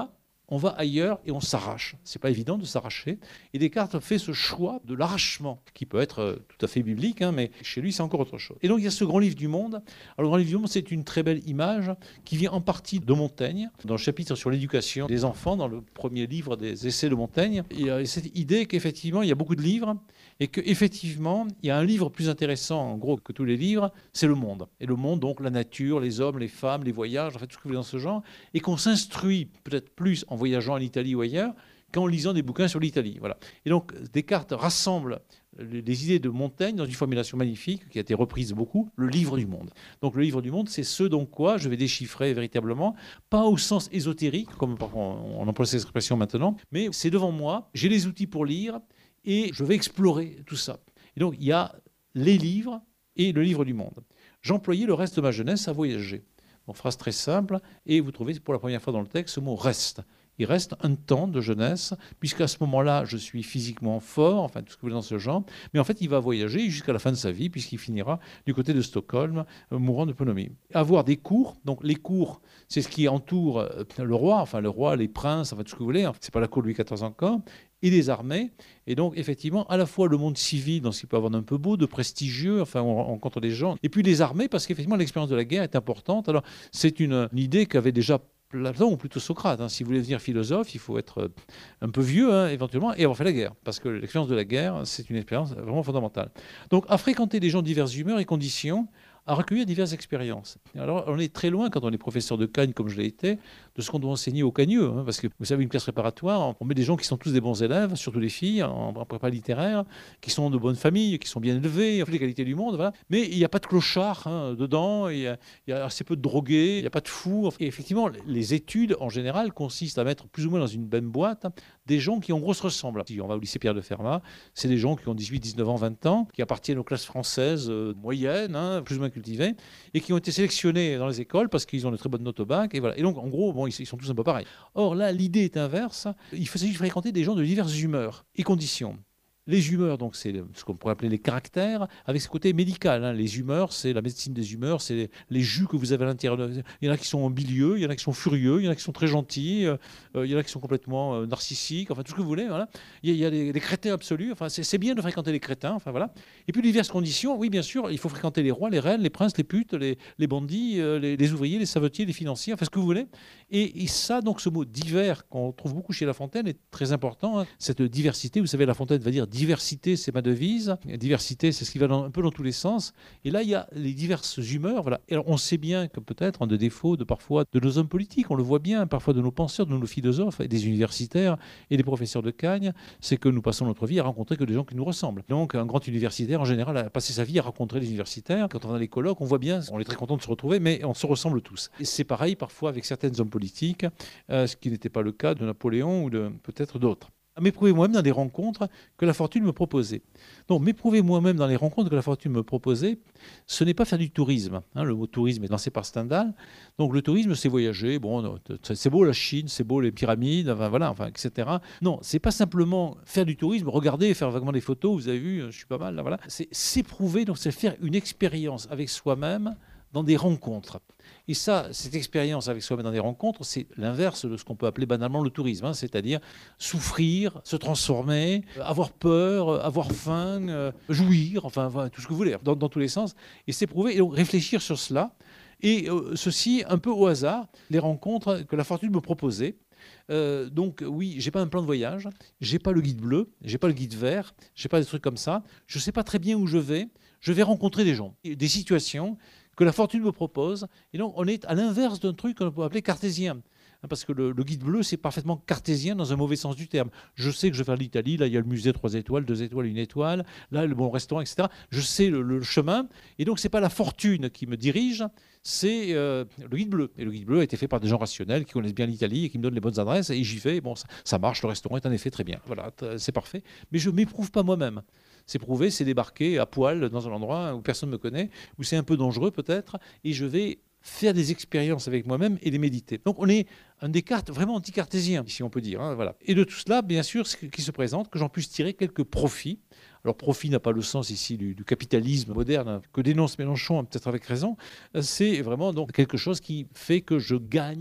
on va ailleurs et on s'arrache. Ce n'est pas évident de s'arracher. Et Descartes fait ce choix de l'arrachement, qui peut être tout à fait biblique, hein, mais chez lui, c'est encore autre chose. Et donc, il y a ce grand livre du monde. Alors, le grand livre du monde, c'est une très belle image qui vient en partie de Montaigne, dans le chapitre sur l'éducation des enfants, dans le premier livre des essais de Montaigne. Il y a cette idée qu'effectivement, il y a beaucoup de livres et qu'effectivement, il y a un livre plus intéressant, en gros, que tous les livres, c'est le monde. Et le monde, donc, la nature, les hommes, les femmes, les voyages, en fait, tout ce que vous voulez dans ce genre, et qu'on s'instruit peut-être plus en voyageant en Italie ou ailleurs qu'en lisant des bouquins sur l'Italie. Voilà. Et donc, Descartes rassemble les idées de Montaigne dans une formulation magnifique qui a été reprise beaucoup, le livre du monde. Donc, le livre du monde, c'est ce dont quoi je vais déchiffrer véritablement, pas au sens ésotérique, comme on emploie cette expression maintenant, mais c'est devant moi, j'ai les outils pour lire et je vais explorer tout ça. Et donc, il y a les livres et le livre du monde. J'employais le reste de ma jeunesse à voyager. Bon, phrase très simple, et vous trouvez pour la première fois dans le texte ce mot « reste ». Il reste un temps de jeunesse, puisqu'à ce moment-là, je suis physiquement fort, enfin tout ce que vous voulez dans ce genre, mais en fait, il va voyager jusqu'à la fin de sa vie, puisqu'il finira du côté de Stockholm, euh, mourant de pneumonie. Avoir des cours, donc les cours, c'est ce qui entoure euh, le roi, enfin le roi, les princes, enfin tout ce que vous voulez, hein, c'est pas la cour de Louis quatorze encore, et des armées, et donc effectivement, à la fois le monde civil, dans ce qu'il peut avoir d'un peu beau, de prestigieux, enfin on rencontre des gens, et puis les armées, parce qu'effectivement l'expérience de la guerre est importante. Alors c'est une, une idée qu'avait déjà Platon ou plutôt Socrate. Hein. Si vous voulez devenir philosophe, il faut être un peu vieux, hein, éventuellement, et avoir fait la guerre. Parce que l'expérience de la guerre, c'est une expérience vraiment fondamentale. Donc, à fréquenter des gens de diverses humeurs et conditions, à recueillir diverses expériences. Alors, on est très loin, quand on est professeur de Cagne, comme je l'ai été, de ce qu'on doit enseigner aux cagneux. Hein, parce que, vous savez, une classe préparatoire, on met des gens qui sont tous des bons élèves, surtout les filles, en, en prépa littéraire, qui sont de bonnes familles, qui sont bien élevés, toutes les qualités du monde, voilà. Mais il n'y a pas de clochard hein, dedans, il y, a, il y a assez peu de drogués, il n'y a pas de fous. Et effectivement, les études, en général, consistent à mettre plus ou moins dans une même boîte des gens qui, en gros, se ressemblent. Si on va au lycée Pierre de Fermat, c'est des gens qui ont dix-huit, dix-neuf ans, vingt ans, qui appartiennent aux classes françaises euh, moyennes, hein, plus ou moins cultivées, et qui ont été sélectionnés dans les écoles parce qu'ils ont de très bonnes notes au bac. Et, voilà. Et donc, en gros, bon, ils, ils sont tous un peu pareils. Or, là, l'idée est inverse. Il s'agit de fréquenter des gens de diverses humeurs et conditions. Les humeurs, donc c'est ce qu'on pourrait appeler les caractères, avec ce côté médical. Hein. Les humeurs, c'est la médecine des humeurs, c'est les, les jus que vous avez à l'intérieur. Il y en a qui sont en milieu, il y en a qui sont furieux, il y en a qui sont très gentils, euh, il y en a qui sont complètement euh, narcissiques, enfin tout ce que vous voulez. Voilà. Il y a, il y a les, les crétins absolus, enfin, c'est bien de fréquenter les crétins. Enfin, voilà. Et puis diverses conditions, oui bien sûr, il faut fréquenter les rois, les reines, les princes, les putes, les, les bandits, euh, les, les ouvriers, les savetiers, les financiers, enfin ce que vous voulez. Et, et ça, donc ce mot divers qu'on trouve beaucoup chez La Fontaine est très important. Hein. Cette diversité, vous savez, La Fontaine va dire diversité, c'est ma devise. Diversité, c'est ce qui va dans, un peu dans tous les sens. Et là, il y a les diverses humeurs. Voilà. Et alors, on sait bien que peut-être un des défauts de parfois de nos hommes politiques, on le voit bien, parfois de nos penseurs, de nos philosophes, et des universitaires et des professeurs de Cagne, c'est que nous passons notre vie à rencontrer que des gens qui nous ressemblent. Donc, un grand universitaire, en général, a passé sa vie à rencontrer les universitaires. Quand on a les colloques, on voit bien, on est très content de se retrouver, mais on se ressemble tous. Et c'est pareil parfois avec certains hommes politiques, euh, ce qui n'était pas le cas de Napoléon ou de peut-être d'autres. À m'éprouver moi-même dans des rencontres que la fortune me proposait. Donc, m'éprouver moi-même dans les rencontres que la fortune me proposait, ce n'est pas faire du tourisme. Hein, le mot tourisme est lancé par Stendhal. Donc, le tourisme, c'est voyager. Bon, c'est beau la Chine, c'est beau les pyramides, enfin, voilà, enfin, et cetera. Non, c'est pas simplement faire du tourisme, regarder et faire vaguement des photos. Vous avez vu, je suis pas mal là, voilà. C'est s'éprouver, donc c'est faire une expérience avec soi-même dans des rencontres. Et ça, cette expérience avec soi-même dans des rencontres, c'est l'inverse de ce qu'on peut appeler banalement le tourisme, hein, c'est-à-dire souffrir, se transformer, avoir peur, avoir faim, euh, jouir, enfin voilà, tout ce que vous voulez, dans, dans tous les sens, et s'éprouver, et donc réfléchir sur cela, et euh, ceci un peu au hasard, les rencontres que la fortune me proposait. Euh, donc oui, j'ai pas un plan de voyage, j'ai pas le guide bleu, j'ai pas le guide vert, j'ai pas des trucs comme ça, je sais pas très bien où je vais, je vais rencontrer des gens, des situations que la fortune me propose. Et donc, on est à l'inverse d'un truc qu'on peut appeler cartésien. Parce que le, le guide bleu, c'est parfaitement cartésien dans un mauvais sens du terme. Je sais que je vais faire l'Italie, là, il y a le musée trois étoiles, deux étoiles, une étoile, là, le bon restaurant, et cetera. Je sais le, le chemin. Et donc, ce n'est pas la fortune qui me dirige, c'est euh, le guide bleu. Et le guide bleu a été fait par des gens rationnels qui connaissent bien l'Italie et qui me donnent les bonnes adresses. Et j'y vais. Bon, ça, ça marche, le restaurant est en effet très bien. Voilà, c'est parfait. Mais je ne m'éprouve pas moi-même. S'éprouver, c'est débarquer à poil dans un endroit où personne ne me connaît, où c'est un peu dangereux peut-être, et je vais faire des expériences avec moi-même et les méditer. Donc on est un Descartes vraiment anti-cartésien, si on peut dire. Hein, voilà. Et de tout cela, bien sûr, ce qui se présente, que j'en puisse tirer quelques profits. Alors profit n'a pas le sens ici du, du capitalisme moderne hein, que dénonce Mélenchon, peut-être avec raison. C'est vraiment donc quelque chose qui fait que je gagne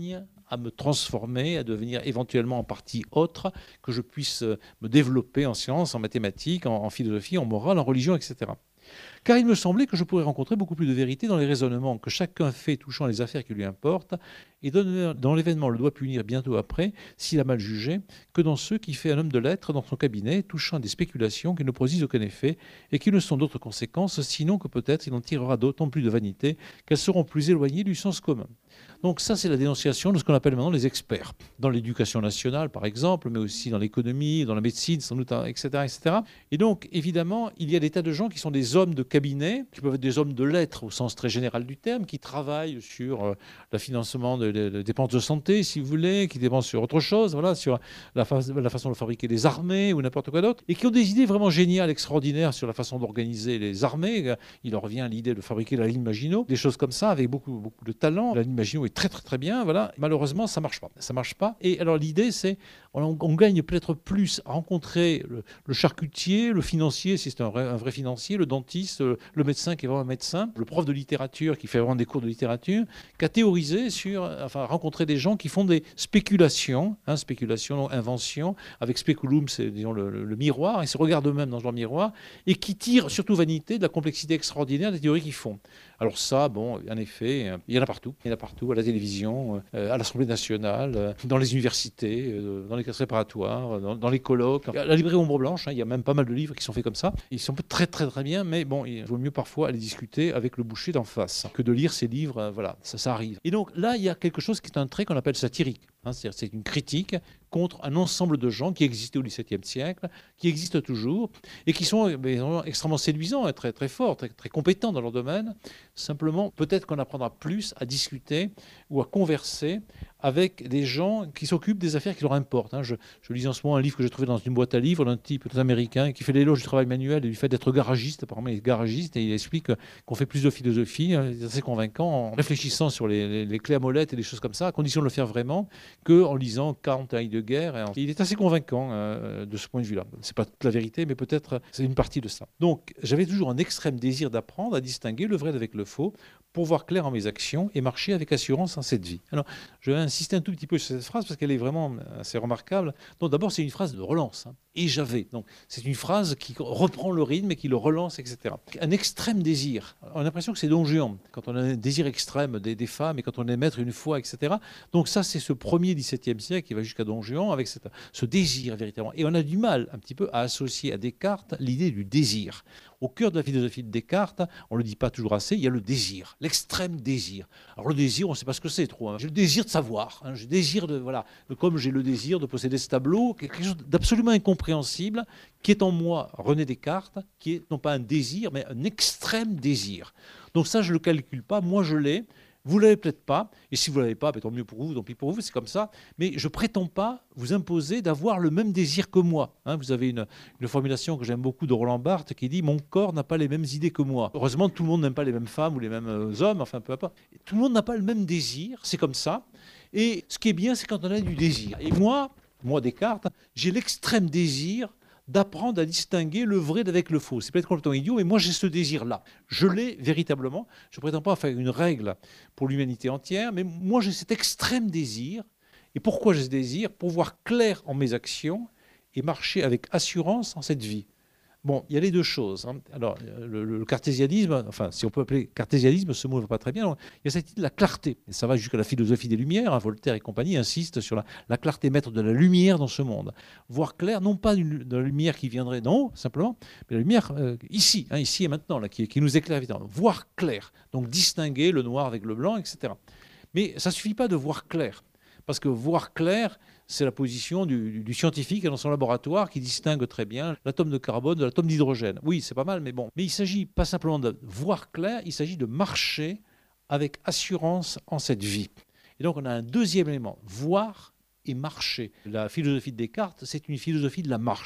à me transformer, à devenir éventuellement en partie autre, que je puisse me développer en sciences, en mathématiques, en, en philosophie, en morale, en religion, et cetera. Car il me semblait que je pourrais rencontrer beaucoup plus de vérité dans les raisonnements que chacun fait touchant les affaires qui lui importent, et donner dans l'événement le doigt punir bientôt après, s'il a mal jugé, que dans ceux qui fait un homme de lettres dans son cabinet, touchant des spéculations qui ne produisent aucun effet, et qui ne sont d'autres conséquences, sinon que peut-être il en tirera d'autant plus de vanité qu'elles seront plus éloignées du sens commun. Donc ça, c'est la dénonciation de ce qu'on appelle maintenant les experts. Dans l'éducation nationale, par exemple, mais aussi dans l'économie, dans la médecine, sans doute, et cetera, et cetera. Et donc, évidemment, il y a des tas de gens qui sont des hommes de cabinet, qui peuvent être des hommes de lettres au sens très général du terme, qui travaillent sur euh, le financement des de, de dépenses de santé, si vous voulez, qui dépensent sur autre chose, voilà, sur la, fa la façon de fabriquer des armées ou n'importe quoi d'autre, et qui ont des idées vraiment géniales, extraordinaires sur la façon d'organiser les armées. Il leur vient l'idée de fabriquer la ligne Maginot, des choses comme ça, avec beaucoup, beaucoup de talent. La ligne Maginot est très très très bien, voilà. Malheureusement, ça marche pas. Ça marche pas. Et alors l'idée, c'est on, on gagne peut-être plus à rencontrer le, le charcutier, le financier, si c'est un vrai, un vrai financier, le dentiste, le, le médecin qui est vraiment un médecin, le prof de littérature qui fait vraiment des cours de littérature, qu'à théoriser sur, enfin, rencontrer des gens qui font des spéculations, hein, spéculation, invention, avec speculum, c'est disons le, le, le miroir, ils se regardent eux-mêmes dans leur miroir, et qui tirent surtout vanité de la complexité extraordinaire des théories qu'ils font. Alors ça, bon, en effet, il y en a partout. Il y en a partout, à la télévision, euh, à l'Assemblée nationale, euh, dans les universités, euh, dans les classes préparatoires, dans, dans les colloques. À la librairie Ombre Blanche, hein, il y a même pas mal de livres qui sont faits comme ça. Ils sont très très très bien, mais bon, il vaut mieux parfois aller discuter avec le boucher d'en face que de lire ces livres. Euh, voilà, ça, ça arrive. Et donc là, il y a quelque chose qui est un trait qu'on appelle satirique. Hein, c'est-à-dire c'est une critique contre un ensemble de gens qui existaient au dix-septième siècle, qui existent toujours, et qui sont eh, extrêmement séduisants, très, très forts, très, très compétents dans leur domaine. Simplement, peut-être qu'on apprendra plus à discuter ou à converser avec des gens qui s'occupent des affaires qui leur importent. Hein. Je, je lis en ce moment un livre que j'ai trouvé dans une boîte à livres d'un type américain qui fait l'éloge du travail manuel et du fait d'être garagiste. Apparemment, il est garagiste et il explique qu'on fait plus de philosophie, hein, c'est assez convaincant, en réfléchissant sur les, les, les clés à molette et des choses comme ça, à condition de le faire vraiment, qu'en lisant Kant et Heidegger. Et en... Il est assez convaincant euh, de ce point de vue-là. C'est pas toute la vérité, mais peut-être c'est une partie de ça. Donc, j'avais toujours un extrême désir d'apprendre à distinguer le vrai d'avec le faux, pour voir clair en mes actions et marcher avec assurance en cette vie. Alors, je vais insister un tout petit peu sur cette phrase parce qu'elle est vraiment assez remarquable. Donc, d'abord, c'est une phrase de relance. Hein. Et j'avais. Donc, c'est une phrase qui reprend le rythme et qui le relance, et cetera. Un extrême désir. On a l'impression que c'est Don Juan, quand on a un désir extrême des, des femmes et quand on est maître une fois, et cetera. Donc, ça, c'est ce premier dix-septième siècle qui va jusqu'à Don Juan avec cette, ce désir véritablement. Et on a du mal un petit peu à associer à Descartes l'idée du désir. Au cœur de la philosophie de Descartes, on ne le dit pas toujours assez, il y a le désir, l'extrême désir. Alors le désir, on ne sait pas ce que c'est trop. Hein. J'ai le désir de savoir, hein. J'ai le désir de, voilà, comme j'ai le désir de posséder ce tableau, quelque chose d'absolument incompréhensible qui est en moi, René Descartes, qui est non pas un désir, mais un extrême désir. Donc ça, je ne le calcule pas, moi je l'ai. Vous ne l'avez peut-être pas, et si vous ne l'avez pas, tant mieux pour vous, tant pis pour vous, c'est comme ça. Mais je ne prétends pas vous imposer d'avoir le même désir que moi. Hein, vous avez une, une formulation que j'aime beaucoup de Roland Barthes qui dit « Mon corps n'a pas les mêmes idées que moi ». Heureusement, tout le monde n'aime pas les mêmes femmes ou les mêmes hommes, enfin peu importe. Tout le monde n'a pas le même désir, c'est comme ça. Et ce qui est bien, c'est quand on a du désir. Et moi, moi Descartes, j'ai l'extrême désir d'apprendre à distinguer le vrai d'avec le faux. C'est peut-être complètement idiot, mais moi j'ai ce désir-là. Je l'ai véritablement. Je ne prétends pas faire une règle pour l'humanité entière, mais moi j'ai cet extrême désir. Et pourquoi j'ai ce désir? Pour voir clair en mes actions et marcher avec assurance en cette vie. Bon, il y a les deux choses. Hein. Alors, le, le cartésianisme, enfin, si on peut appeler cartésianisme, ce mot ne va pas très bien. Alors, il y a cette idée de la clarté. Et ça va jusqu'à la philosophie des Lumières. Hein. Voltaire et compagnie insistent sur la, la clarté, maître de la lumière dans ce monde. Voir clair, non pas de la lumière qui viendrait, non, simplement, mais la lumière euh, ici, hein, ici et maintenant, là, qui, qui nous éclaire évidemment. Voir clair, donc distinguer le noir avec le blanc, et cetera. Mais ça ne suffit pas de voir clair. Parce que voir clair, c'est la position du, du scientifique dans son laboratoire qui distingue très bien l'atome de carbone de l'atome d'hydrogène. Oui, c'est pas mal, mais bon. Mais il ne s'agit pas simplement de voir clair, il s'agit de marcher avec assurance en cette vie. Et donc on a un deuxième élément, voir et marcher. La philosophie de Descartes, c'est une philosophie de la marche.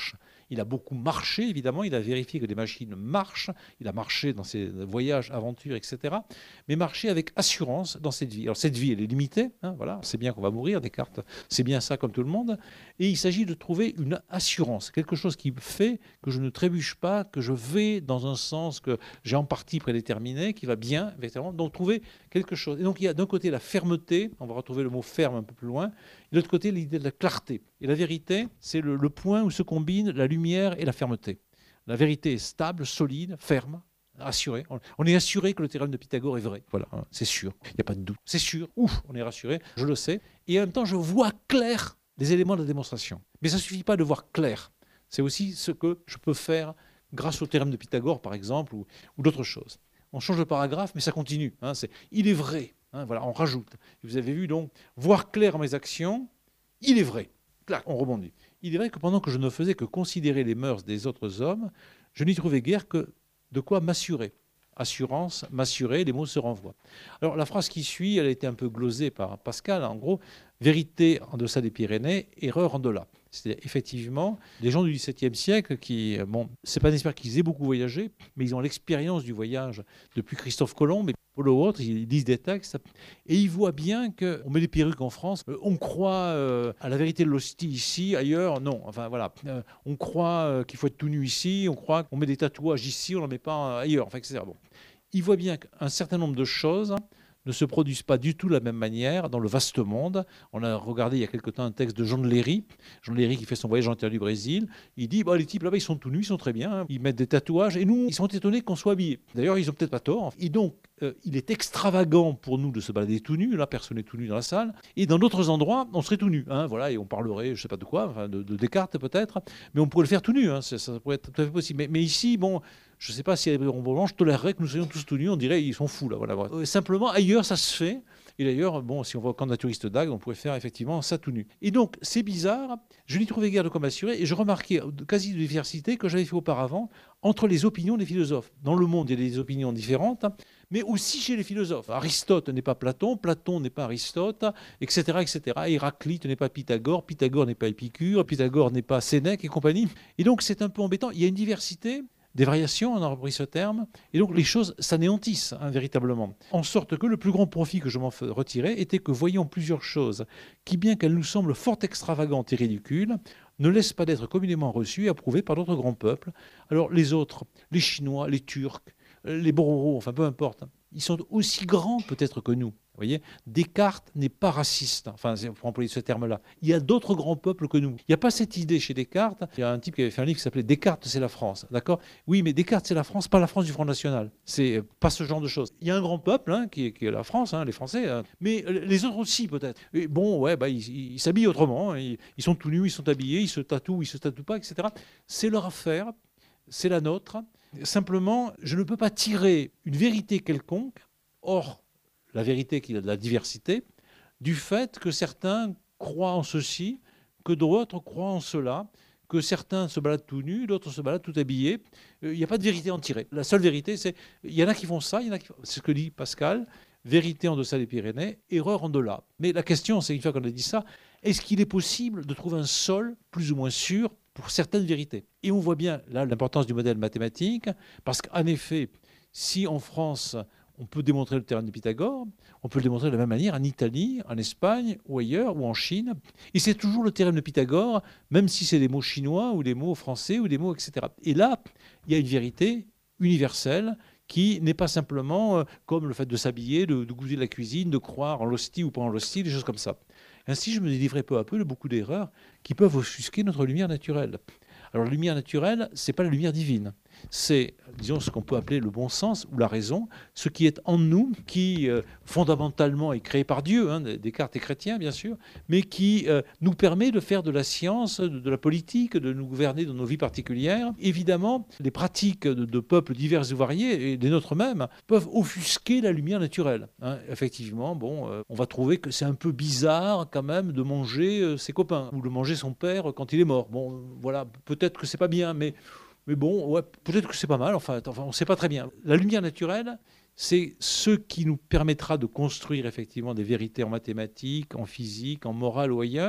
Il a beaucoup marché, évidemment. Il a vérifié que des machines marchent. Il a marché dans ses voyages, aventures, et cetera. Mais marché avec assurance dans cette vie. Alors cette vie, elle est limitée. Hein, voilà. C'est bien qu'on va mourir, Descartes. C'est bien ça comme tout le monde. Et il s'agit de trouver une assurance, quelque chose qui fait que je ne trébuche pas, que je vais dans un sens que j'ai en partie prédéterminé, qui va bien, effectivement. Donc trouver quelque chose. Et donc il y a d'un côté la fermeté, on va retrouver le mot ferme un peu plus loin, et de l'autre côté l'idée de la clarté. Et la vérité, c'est le, le point où se combinent la lumière et la fermeté. La vérité est stable, solide, ferme, assurée. On est assuré que le théorème de Pythagore est vrai. Voilà, hein, c'est sûr. Il n'y a pas de doute. C'est sûr. Ouf, on est rassuré. Je le sais. Et en même temps, je vois clair les éléments de la démonstration. Mais ça ne suffit pas de voir clair. C'est aussi ce que je peux faire grâce au théorème de Pythagore, par exemple, ou, ou d'autres choses. On change de paragraphe, mais ça continue. Hein, c'est, il est vrai. Hein, voilà, on rajoute. Vous avez vu donc, voir clair mes actions, il est vrai. Clac, on rebondit. Il est vrai que pendant que je ne faisais que considérer les mœurs des autres hommes, je n'y trouvais guère que de quoi m'assurer. Assurance, m'assurer, les mots se renvoient. Alors la phrase qui suit, elle a été un peu glosée par Pascal, en gros, vérité en deçà des Pyrénées, erreur en delà. C'est effectivement les gens du dix-septième siècle qui, bon, c'est pas nécessaire qu'ils aient beaucoup voyagé, mais ils ont l'expérience du voyage depuis Christophe Colomb et Paul autres, ils lisent des textes et ils voient bien qu'on met des perruques en France, on croit euh, à la vérité de l'hostie ici, ailleurs, non. Enfin voilà, euh, on croit euh, qu'il faut être tout nu ici, on croit qu'on met des tatouages ici, on n'en met pas ailleurs, enfin, et cetera. Bon. Ils voient bien qu'un certain nombre de choses ne se produisent pas du tout de la même manière dans le vaste monde. On a regardé il y a quelque temps un texte de Jean de Léry, Jean de Léry qui fait son voyage en terre du Brésil. Il dit, bah, les types là-bas, ils sont tout nus, ils sont très bien, hein. Ils mettent des tatouages, et nous, ils sont étonnés qu'on soit habillés. D'ailleurs, ils n'ont peut-être pas tort. Et donc, euh, il est extravagant pour nous de se balader tout nu. Là, personne n'est tout nu dans la salle. Et dans d'autres endroits, on serait tout nu. Hein, voilà, et on parlerait, je ne sais pas de quoi, enfin, de, de Descartes peut-être, mais on pourrait le faire tout nu. Hein, ça, ça pourrait être tout à fait possible. Mais, mais ici, bon... Je ne sais pas si à Blanche, je tolérerais que nous soyons tous tout nus. On dirait qu'ils sont fous. Là, voilà. Euh, simplement, ailleurs, ça se fait. Et d'ailleurs, bon, si on va au camp naturiste d'Agde, on pourrait faire effectivement ça tout nu. Et donc, c'est bizarre. Je n'y trouvais guère de quoi m'assurer. Et je remarquais quasi de diversité que j'avais fait auparavant entre les opinions des philosophes. Dans le monde, il y a des opinions différentes, mais aussi chez les philosophes. Aristote n'est pas Platon, Platon n'est pas Aristote, et cetera, et cetera. Héraclite n'est pas Pythagore, Pythagore n'est pas Épicure, Pythagore n'est pas Sénèque et compagnie. Et donc, c'est un peu embêtant. Il y a une diversité. Des variations, on a repris ce terme, et donc les choses s'anéantissent hein, véritablement. En sorte que le plus grand profit que je m'en retirais était que voyant plusieurs choses qui, bien qu'elles nous semblent fort extravagantes et ridicules, ne laissent pas d'être communément reçues et approuvées par d'autres grands peuples. Alors les autres, les Chinois, les Turcs, les Bororos, enfin peu importe, ils sont aussi grands peut-être que nous. Vous voyez, Descartes n'est pas raciste, enfin, pour employer ce terme-là. Il y a d'autres grands peuples que nous. Il n'y a pas cette idée chez Descartes. Il y a un type qui avait fait un livre qui s'appelait Descartes, c'est la France. D'accord ? Oui, mais Descartes, c'est la France, pas la France du Front National. C'est pas ce genre de choses. Il y a un grand peuple hein, qui, est, qui est la France, hein, les Français, hein, mais les autres aussi peut-être. Et bon, ouais, bah, ils, ils s'habillent autrement. Hein, ils, ils sont tout nus, ils sont habillés, ils se tatouent, ils se tatouent pas, et cetera. C'est leur affaire, c'est la nôtre. Simplement, je ne peux pas tirer une vérité quelconque. Or, la vérité qu'il y a de la diversité, du fait que certains croient en ceci, que d'autres croient en cela, que certains se baladent tout nus, d'autres se baladent tout habillés. Il n'y a pas de vérité à en tirer. La seule vérité, c'est il y en a qui font ça, il y en a qui font... c'est ce que dit Pascal, vérité en deçà des Pyrénées, erreur en delà. Mais la question, c'est une fois qu'on a dit ça, est-ce qu'il est possible de trouver un sol plus ou moins sûr pour certaines vérités ? Et on voit bien là l'importance du modèle mathématique, parce qu'en effet, si en France... on peut démontrer le théorème de Pythagore, on peut le démontrer de la même manière en Italie, en Espagne, ou ailleurs, ou en Chine. Et c'est toujours le théorème de Pythagore, même si c'est des mots chinois, ou des mots français, ou des mots, et cetera. Et là, il y a une vérité universelle qui n'est pas simplement euh, comme le fait de s'habiller, de, de goûter de la cuisine, de croire en l'hostie ou pas en l'hostie, des choses comme ça. Ainsi, je me délivrais peu à peu de beaucoup d'erreurs qui peuvent offusquer notre lumière naturelle. Alors, la lumière naturelle, ce n'est pas la lumière divine. C'est, disons, ce qu'on peut appeler le bon sens ou la raison, ce qui est en nous, qui euh, fondamentalement est créé par Dieu, hein, Descartes est chrétien bien sûr, mais qui euh, nous permet de faire de la science, de, de la politique, de nous gouverner dans nos vies particulières. Évidemment, les pratiques de, de peuples divers et variés, et des nôtres mêmes, peuvent offusquer la lumière naturelle. Hein. Effectivement, bon, euh, on va trouver que c'est un peu bizarre quand même de manger euh, ses copains, ou de manger son père quand il est mort. Bon, voilà, peut-être que c'est pas bien, mais... Mais bon, ouais, peut-être que c'est pas mal, enfin, enfin on ne sait pas très bien. La lumière naturelle, c'est ce qui nous permettra de construire effectivement des vérités en mathématiques, en physique, en morale ou ailleurs,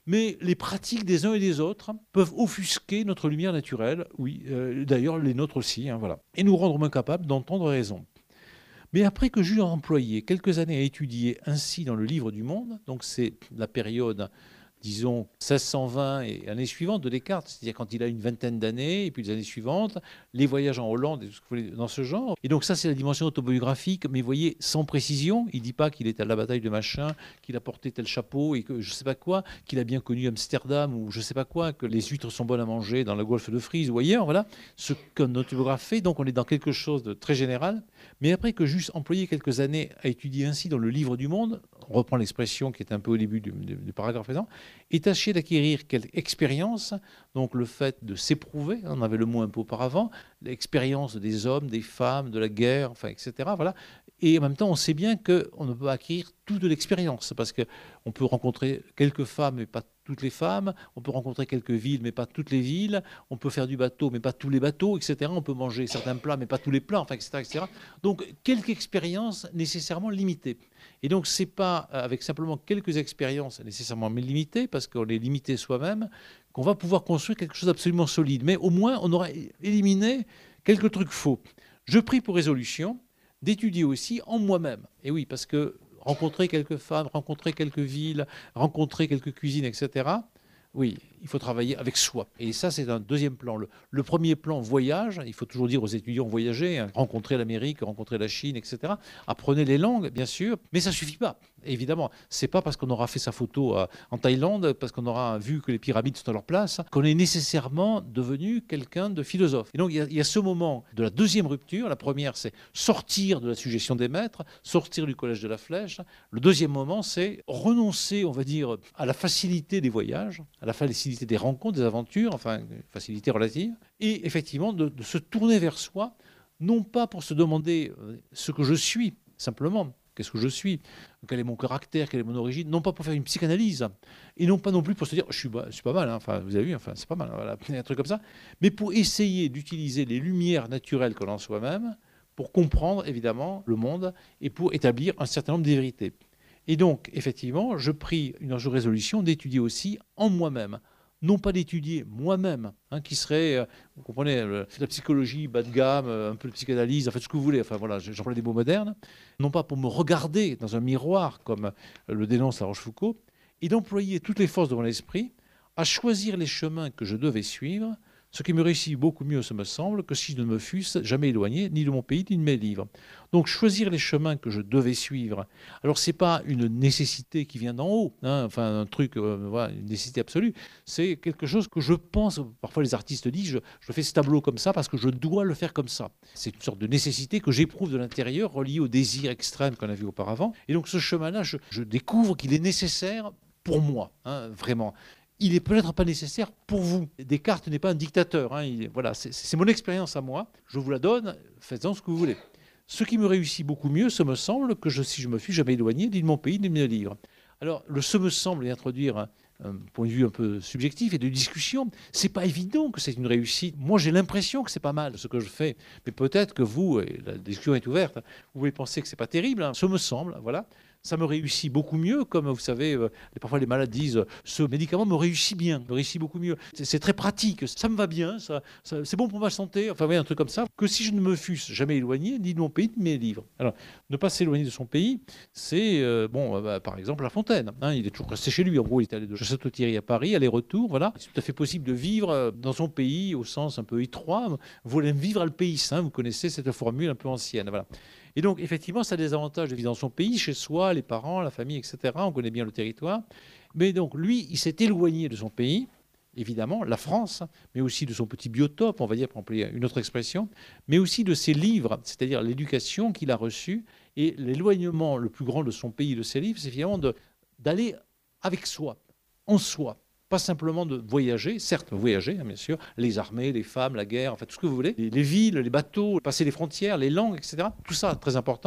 mais les pratiques des uns et des autres peuvent offusquer notre lumière naturelle, oui, euh, d'ailleurs les nôtres aussi, hein, voilà, et nous rendre moins capables d'entendre raison. Mais après que j'eus employé quelques années à étudier ainsi dans le livre du monde, donc c'est la période, disons, seize cent vingt et l'année suivante de Descartes, c'est-à-dire quand il a une vingtaine d'années, et puis les années suivantes, les voyages en Hollande, et tout ce que vous voulez dans ce genre. Et donc ça, c'est la dimension autobiographique, mais vous voyez, sans précision. Il ne dit pas qu'il était à la bataille de machin, qu'il a porté tel chapeau, et que je ne sais pas quoi, qu'il a bien connu Amsterdam, ou je ne sais pas quoi, que les huîtres sont bonnes à manger dans le golfe de Frise ou ailleurs, voilà, ce qu'un autobiographe fait. Donc on est dans quelque chose de très général. Mais après que j'eusse employé quelques années à étudier ainsi dans le livre du monde, on reprend l'expression qui est un peu au début du, du, du paragraphe présent, et tâcher d'acquérir quelle expérience, donc le fait de s'éprouver, on avait le mot un peu auparavant, l'expérience des hommes, des femmes, de la guerre, enfin, et cetera. Voilà. Et en même temps, on sait bien qu'on ne peut pas acquérir tout de l'expérience, parce qu'on peut rencontrer quelques femmes, mais pas toutes les femmes, on peut rencontrer quelques villes, mais pas toutes les villes, on peut faire du bateau, mais pas tous les bateaux, et cetera. On peut manger certains plats, mais pas tous les plats, enfin, et cetera, et cetera. Donc, quelques expériences nécessairement limitées. Et donc, ce n'est pas avec simplement quelques expériences nécessairement limitées, parce qu'on est limité soi-même, qu'on va pouvoir construire quelque chose d'absolument solide. Mais au moins, on aura éliminé quelques trucs faux. Je pris pour résolution d'étudier aussi en moi-même. Et oui, parce que rencontrer quelques femmes, rencontrer quelques villes, rencontrer quelques cuisines, et cetera, oui, il faut travailler avec soi. Et ça, c'est un deuxième plan. Le, le premier plan, voyage. Il faut toujours dire aux étudiants, voyager, hein, rencontrer l'Amérique, rencontrer la Chine, et cetera. Apprenez les langues, bien sûr, mais ça ne suffit pas. Évidemment, ce n'est pas parce qu'on aura fait sa photo à, en Thaïlande, parce qu'on aura vu que les pyramides sont à leur place, qu'on est nécessairement devenu quelqu'un de philosophe. Et donc, il y, a, il y a ce moment de la deuxième rupture. La première, c'est sortir de la suggestion des maîtres, sortir du collège de la Flèche. Le deuxième moment, c'est renoncer, on va dire, à la facilité des voyages, à la facilité des rencontres, des aventures, enfin, facilité relative, et effectivement de, de se tourner vers soi, non pas pour se demander ce que je suis, simplement, qu'est-ce que je suis, quel est mon caractère, quelle est mon origine, non pas pour faire une psychanalyse, et non pas non plus pour se dire, je suis, je suis pas mal, hein, enfin, vous avez vu, enfin, c'est pas mal, voilà, un truc comme ça, mais pour essayer d'utiliser les lumières naturelles qu'on a en soi-même, pour comprendre, évidemment, le monde, et pour établir un certain nombre de vérités. Et donc, effectivement, je pris une résolution d'étudier aussi en moi-même. Non pas d'étudier moi-même, hein, qui serait, euh, vous comprenez, le, la psychologie bas de gamme, un peu de psychanalyse, en fait, ce que vous voulez, enfin voilà, j'emploie des mots modernes, non pas pour me regarder dans un miroir, comme le dénonce La Rochefoucauld, et d'employer toutes les forces de mon esprit à choisir les chemins que je devais suivre, ce qui me réussit beaucoup mieux, ce me semble, que si je ne me fusse jamais éloigné ni de mon pays, ni de mes livres. Donc, choisir les chemins que je devais suivre. Alors, ce n'est pas une nécessité qui vient d'en haut, hein, enfin, un truc, euh, voilà, une nécessité absolue. C'est quelque chose que je pense, parfois les artistes disent, je, je fais ce tableau comme ça parce que je dois le faire comme ça. C'est une sorte de nécessité que j'éprouve de l'intérieur, reliée au désir extrême qu'on a vu auparavant. Et donc, ce chemin-là, je, je découvre qu'il est nécessaire pour moi, hein, vraiment. Il n'est peut-être pas nécessaire pour vous. Descartes n'est pas un dictateur. Hein. Il, voilà, c'est, c'est mon expérience à moi. Je vous la donne, faites-en ce que vous voulez. Ce qui me réussit beaucoup mieux, ce me semble, que je, si je me suis jamais éloigné ni de mon pays, ni de mes livres. Alors, le ce me semble et introduire un, un point de vue un peu subjectif et de discussion, c'est pas évident que c'est une réussite. Moi, j'ai l'impression que c'est pas mal ce que je fais, mais peut-être que vous, et la discussion est ouverte, vous pouvez penser que c'est pas terrible. Hein. Ce me semble, voilà. Ça me réussit beaucoup mieux, comme vous savez, euh, parfois les malades disent euh, ce médicament me réussit bien, me réussit beaucoup mieux. C'est, c'est très pratique, ça me va bien, ça, ça, c'est bon pour ma santé, enfin oui, un truc comme ça, que si je ne me fusse jamais éloigné, ni de mon pays, ni de mes livres. Alors, ne pas s'éloigner de son pays, c'est, euh, bon, euh, bah, par exemple, La Fontaine. Hein, il est toujours resté chez lui, en gros, il est allé de Château-Thierry à Paris, aller-retour, voilà. C'est tout à fait possible de vivre dans son pays, au sens un peu étroit. Vous voulez vivre à le pays, hein, vous connaissez cette formule un peu ancienne, voilà. Et donc, effectivement, ça a des avantages de vivre dans son pays, chez soi, les parents, la famille, et cetera. On connaît bien le territoire. Mais donc, lui, il s'est éloigné de son pays, évidemment, la France, mais aussi de son petit biotope, on va dire, pour employer une autre expression, mais aussi de ses livres, c'est-à-dire l'éducation qu'il a reçue. Et l'éloignement le plus grand de son pays, de ses livres, c'est finalement de, d'aller avec soi, en soi. Pas simplement de voyager, certes voyager, hein, bien sûr, les armées, les femmes, la guerre, enfin tout ce que vous voulez, les, les villes, les bateaux, passer les frontières, les langues, et cetera. Tout ça, très important,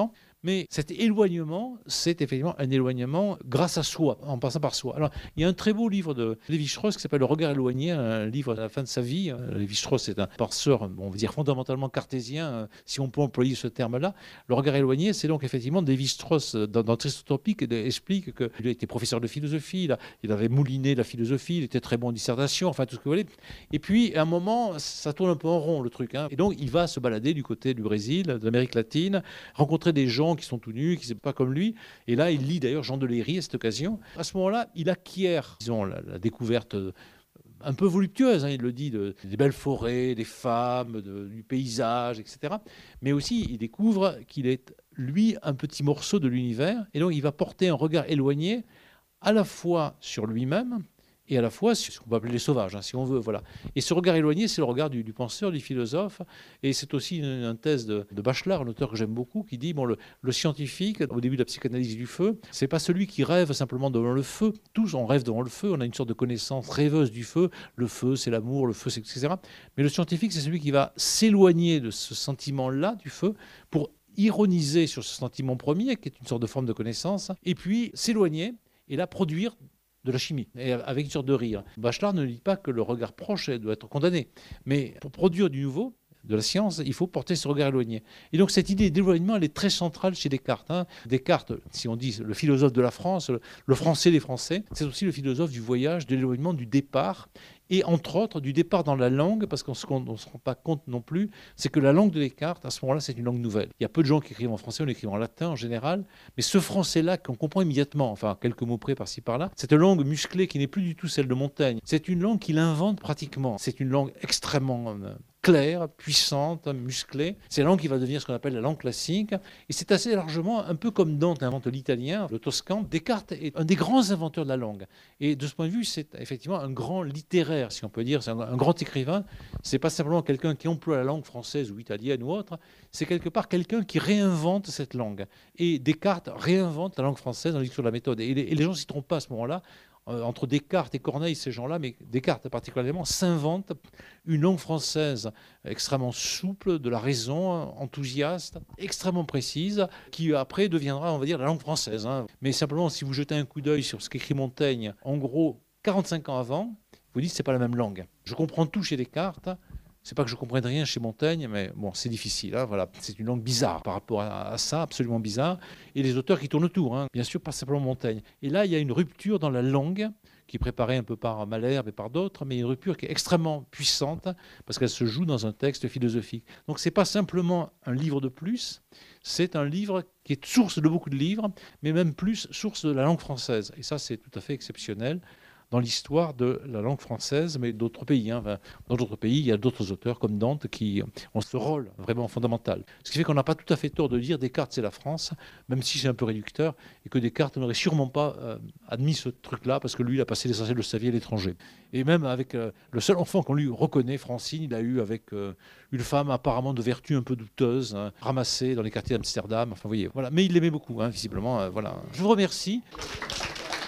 Mais cet éloignement, c'est effectivement un éloignement grâce à soi, en passant par soi. Alors, il y a un très beau livre de Lévi-Strauss qui s'appelle Le regard éloigné, un livre à la fin de sa vie. Lévi-Strauss est un penseur, on va dire, fondamentalement cartésien, si on peut employer ce terme-là. Le regard éloigné, c'est donc effectivement Lévi-Strauss, dans, dans Tristotopique, explique qu'il a été professeur de philosophie, il, a, il avait mouliné la philosophie, il était très bon en dissertation, enfin tout ce que vous voulez. Et puis, à un moment, ça tourne un peu en rond, le truc. Hein. Et donc, il va se balader du côté du Brésil, de l'Amérique latine, rencontrer des gens qui sont tout nus, qui ne sont pas comme lui. Et là, il lit d'ailleurs Jean de Léry à cette occasion. À ce moment-là, il acquiert, disons, la, la découverte un peu voluptueuse, hein, il le dit, de, des belles forêts, des femmes, de, du paysage, et cetera. Mais aussi, il découvre qu'il est, lui, un petit morceau de l'univers. Et donc, il va porter un regard éloigné à la fois sur lui-même, et à la fois ce qu'on peut appeler les sauvages, hein, si on veut. Voilà. Et ce regard éloigné, c'est le regard du, du penseur, du philosophe. Et c'est aussi une, une thèse de, de Bachelard, un auteur que j'aime beaucoup, qui dit bon, le, le scientifique, au début de la psychanalyse du feu, c'est pas celui qui rêve simplement devant le feu. Tous, on rêve devant le feu, on a une sorte de connaissance rêveuse du feu. Le feu, c'est l'amour, le feu, c'est et cetera. Mais le scientifique, c'est celui qui va s'éloigner de ce sentiment-là, du feu, pour ironiser sur ce sentiment premier, qui est une sorte de forme de connaissance, et puis s'éloigner, et là, produire de la chimie, et avec une sorte de rire. Bachelard ne dit pas que le regard proche doit être condamné, mais pour produire du nouveau, de la science, il faut porter ce regard éloigné. Et donc cette idée d'éloignement, elle est très centrale chez Descartes. Hein. Descartes, si on dit le philosophe de la France, le, le français des Français, c'est aussi le philosophe du voyage, de l'éloignement, du départ, et entre autres du départ dans la langue, parce qu'on ne se rend pas compte non plus, c'est que la langue de Descartes, à ce moment-là, c'est une langue nouvelle. Il y a peu de gens qui écrivent en français, on écrit en latin en général, mais ce français-là qu'on comprend immédiatement, enfin quelques mots près par-ci par-là, cette langue musclée qui n'est plus du tout celle de Montaigne, c'est une langue qu'il invente pratiquement. C'est une langue extrêmement euh, claire, puissante, musclée. C'est la langue qui va devenir ce qu'on appelle la langue classique. Et c'est assez largement, un peu comme Dante invente l'italien, le toscan, Descartes est un des grands inventeurs de la langue. Et de ce point de vue, c'est effectivement un grand littéraire, si on peut dire. C'est un, un grand écrivain. C'est pas simplement quelqu'un qui emploie la langue française ou italienne ou autre. C'est quelque part quelqu'un qui réinvente cette langue. Et Descartes réinvente la langue française dans l'histoire de la méthode. Et les, et les gens ne s'y trompent pas à ce moment-là. Entre Descartes et Corneille, ces gens-là, mais Descartes particulièrement, s'invente une langue française extrêmement souple, de la raison, enthousiaste, extrêmement précise, qui après deviendra, on va dire, la langue française. Hein. Mais simplement, si vous jetez un coup d'œil sur ce qu'écrit Montaigne, en gros, quarante-cinq ans avant, vous dites que ce n'est pas la même langue. Je comprends tout chez Descartes. C'est pas que je comprenne rien chez Montaigne, mais bon, c'est difficile. Hein, voilà. C'est une langue bizarre par rapport à, à ça, absolument bizarre. Et les auteurs qui tournent autour, hein, bien sûr, pas simplement Montaigne. Et là, il y a une rupture dans la langue, qui est préparée un peu par Malherbe et par d'autres, mais une rupture qui est extrêmement puissante, parce qu'elle se joue dans un texte philosophique. Donc, c'est pas simplement un livre de plus, c'est un livre qui est source de beaucoup de livres, mais même plus source de la langue française. Et ça, c'est tout à fait exceptionnel dans l'histoire de la langue française, mais d'autres pays. Hein. Enfin, dans d'autres pays, il y a d'autres auteurs comme Dante qui ont ce rôle vraiment fondamental. Ce qui fait qu'on n'a pas tout à fait tort de dire Descartes, c'est la France, même si c'est un peu réducteur, et que Descartes n'aurait sûrement pas euh, admis ce truc-là, parce que lui, il a passé l'essentiel de sa vie à l'étranger. Et même avec euh, le seul enfant qu'on lui reconnaît, Francine, il a eu avec euh, une femme apparemment de vertu un peu douteuse, hein, ramassée dans les quartiers d'Amsterdam. Enfin, vous voyez, voilà. Mais il l'aimait beaucoup, hein, visiblement. Euh, voilà. Je vous remercie.